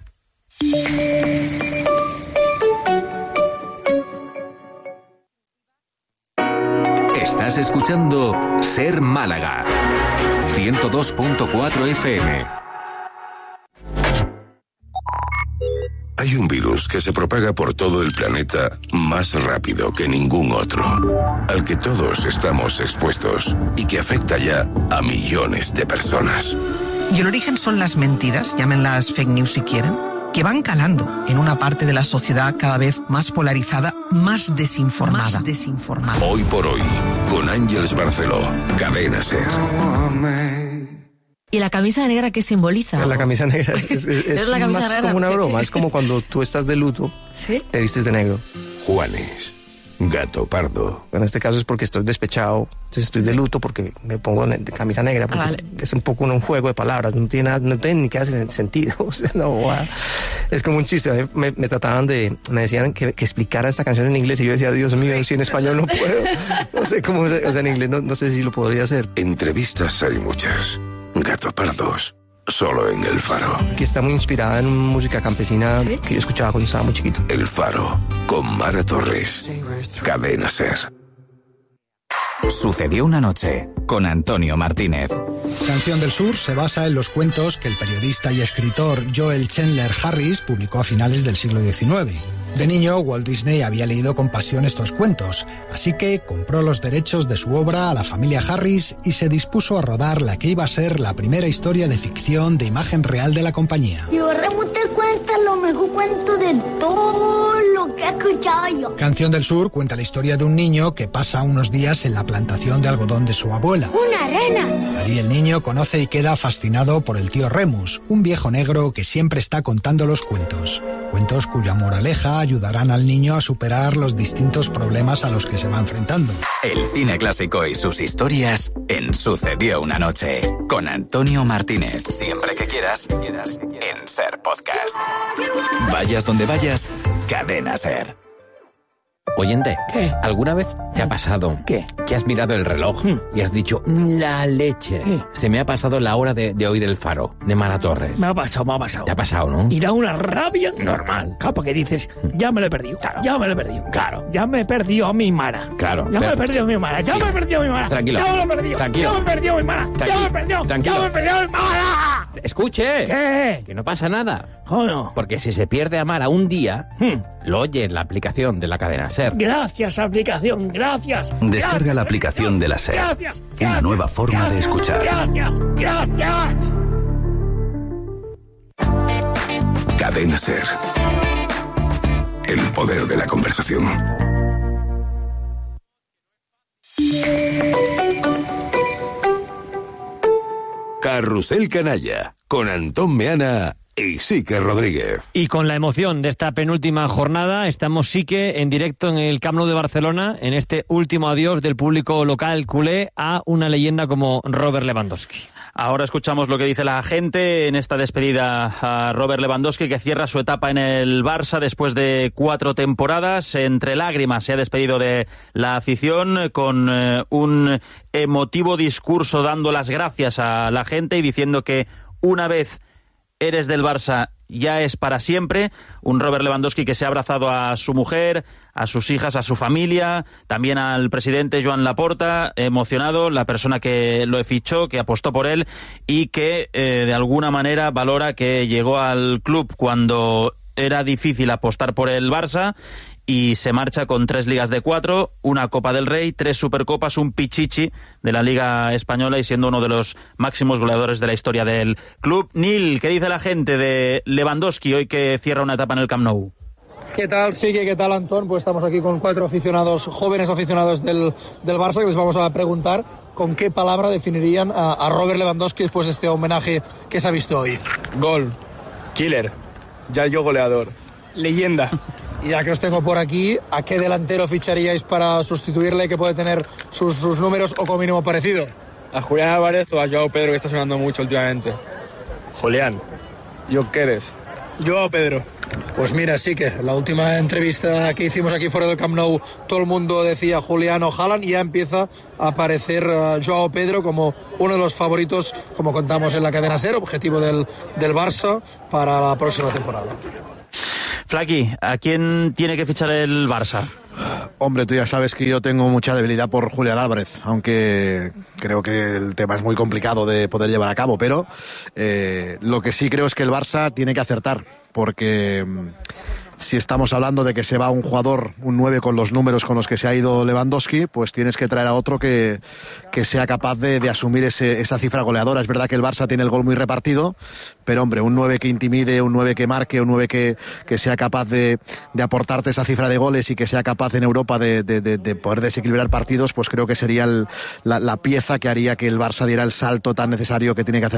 Estás escuchando Ser Málaga 102.4 FM. Hay un virus que se propaga por todo el planeta más rápido que ningún otro, al que todos estamos expuestos y que afecta ya a millones de personas. Y el origen son las mentiras, llámenlas fake news si quieren, que van calando en una parte de la sociedad cada vez más polarizada, más desinformada. Hoy por hoy, con Ángeles Barceló, Cadena SER. ¿Y la camisa negra qué simboliza? La camisa negra es la camisa más negra, como una broma, es como cuando tú estás de luto, ¿sí?, te vistes de negro. Juanes, gato pardo. En este caso es porque estoy despechado, entonces estoy de luto porque me pongo de camisa negra, porque vale, es un poco un juego de palabras, no tiene ni que hace sentido. O sea, no, es como un chiste. Me decían que explicara esta canción en inglés y yo decía, Dios mío, si en español no puedo. No sé cómo, o sea, en inglés no sé si lo podría hacer. Entrevistas hay muchas. Gato pardos, solo en El Faro. Que está muy inspirada en música campesina, ¿sí?, que yo escuchaba cuando estaba muy chiquito. El Faro, con Mara Torres. Cadena SER. Sucedió una noche, con Antonio Martínez. Canción del Sur se basa en los cuentos que el periodista y escritor Joel Chandler Harris publicó a finales del siglo XIX. De niño, Walt Disney había leído con pasión estos cuentos, así que compró los derechos de su obra a la familia Harris y se dispuso a rodar la que iba a ser la primera historia de ficción de imagen real de la compañía. Yo te cuenta lo mejor cuento de todo lo que he escuchado yo. Canción del Sur cuenta la historia de un niño que pasa unos días en la plantación de algodón de su abuela. ¡Una rena! Allí el niño conoce y queda fascinado por el tío Remus, un viejo negro que siempre está contando los cuentos. Cuentos cuya moraleja ayudarán al niño a superar los distintos problemas a los que se va enfrentando. El cine clásico y sus historias en Sucedió una noche, con Antonio Martínez. Siempre que quieras, en SER Podcast. Vayas donde vayas, Cadena SER. Oyente, ¿qué? ¿Alguna vez te ha pasado que has mirado el reloj y has dicho, la leche? ¿Qué? Se me ha pasado la hora de oír El Faro, de Mara Torres. Me ha pasado. ¿Te ha pasado, no? Y da una rabia. Normal. Claro, porque dices, ya me lo he perdido. Claro. Ya me lo he perdido. Claro. Ya me perdió mi Mara. Claro. Ya me he perdido mi Mara. Ya Sí. me he perdido mi Mara. Tranquilo. Ya me lo he perdido. Tranquilo. Ya me he perdido mi Mara. Ya me he perdido. Tranquilo. Ya me he perdido mi Mara. Escuche. ¿Qué? Que no pasa nada. ¿O no? Porque si se pierde a Mara un día, lo oye en la aplicación de la cadena SER. Gracias, aplicación. Gracias. Descarga la aplicación de la SER. Gracias. Una nueva forma de escuchar. Gracias. Cadena SER. El poder de la conversación. Carrusel Canalla, con Antón Meana y Sique Rodríguez. Y con la emoción de esta penúltima jornada, estamos Sique en directo en el Camp Nou de Barcelona, en este último adiós del público local culé a una leyenda como Robert Lewandowski. Ahora escuchamos lo que dice la gente en esta despedida a Robert Lewandowski, que cierra su etapa en el Barça después de 4 temporadas. Entre lágrimas se ha despedido de la afición con un emotivo discurso dando las gracias a la gente y diciendo que una vez eres del Barça ya es para siempre. Un Robert Lewandowski que se ha abrazado a su mujer, a sus hijas, a su familia, también al presidente Joan Laporta, emocionado, la persona que lo fichó, que apostó por él y que de alguna manera valora que llegó al club cuando era difícil apostar por el Barça y se marcha con 3 ligas de 4, una Copa del Rey, 3 Supercopas, un Pichichi de la Liga Española y siendo uno de los máximos goleadores de la historia del club. Nil, ¿qué dice la gente de Lewandowski hoy que cierra una etapa en el Camp Nou? ¿Qué tal, Sigue? ¿Qué tal, Antón? Pues estamos aquí con 4 aficionados, jóvenes aficionados del Barça, que les vamos a preguntar con qué palabra definirían a Robert Lewandowski después de este homenaje que se ha visto hoy. Gol, killer, ya yo goleador, leyenda. Y ya que os tengo por aquí, ¿a qué delantero ficharíais para sustituirle, que puede tener sus números o como mínimo parecido? A Julián Álvarez o a Joao Pedro, que está sonando mucho últimamente. Julián. ¿Yo qué eres? Joao Pedro. Pues mira, sí que la última entrevista que hicimos aquí fuera del Camp Nou, todo el mundo decía Julián o Haaland, y ya empieza a aparecer Joao Pedro como uno de los favoritos, como contamos en la cadena SER, objetivo del Barça para la próxima temporada. Flaky, ¿a quién tiene que fichar el Barça? Hombre, tú ya sabes que yo tengo mucha debilidad por Julián Álvarez, aunque creo que el tema es muy complicado de poder llevar a cabo, pero lo que sí creo es que el Barça tiene que acertar, porque si estamos hablando de que se va un jugador, un 9 con los números con los que se ha ido Lewandowski, pues tienes que traer a otro que sea capaz de asumir esa cifra goleadora. Es verdad que el Barça tiene el gol muy repartido, pero hombre, un 9 que intimide, un 9 que marque, un 9 que sea capaz de aportarte esa cifra de goles y que sea capaz en Europa de poder desequilibrar partidos, pues creo que sería la pieza que haría que el Barça diera el salto tan necesario que tiene que hacer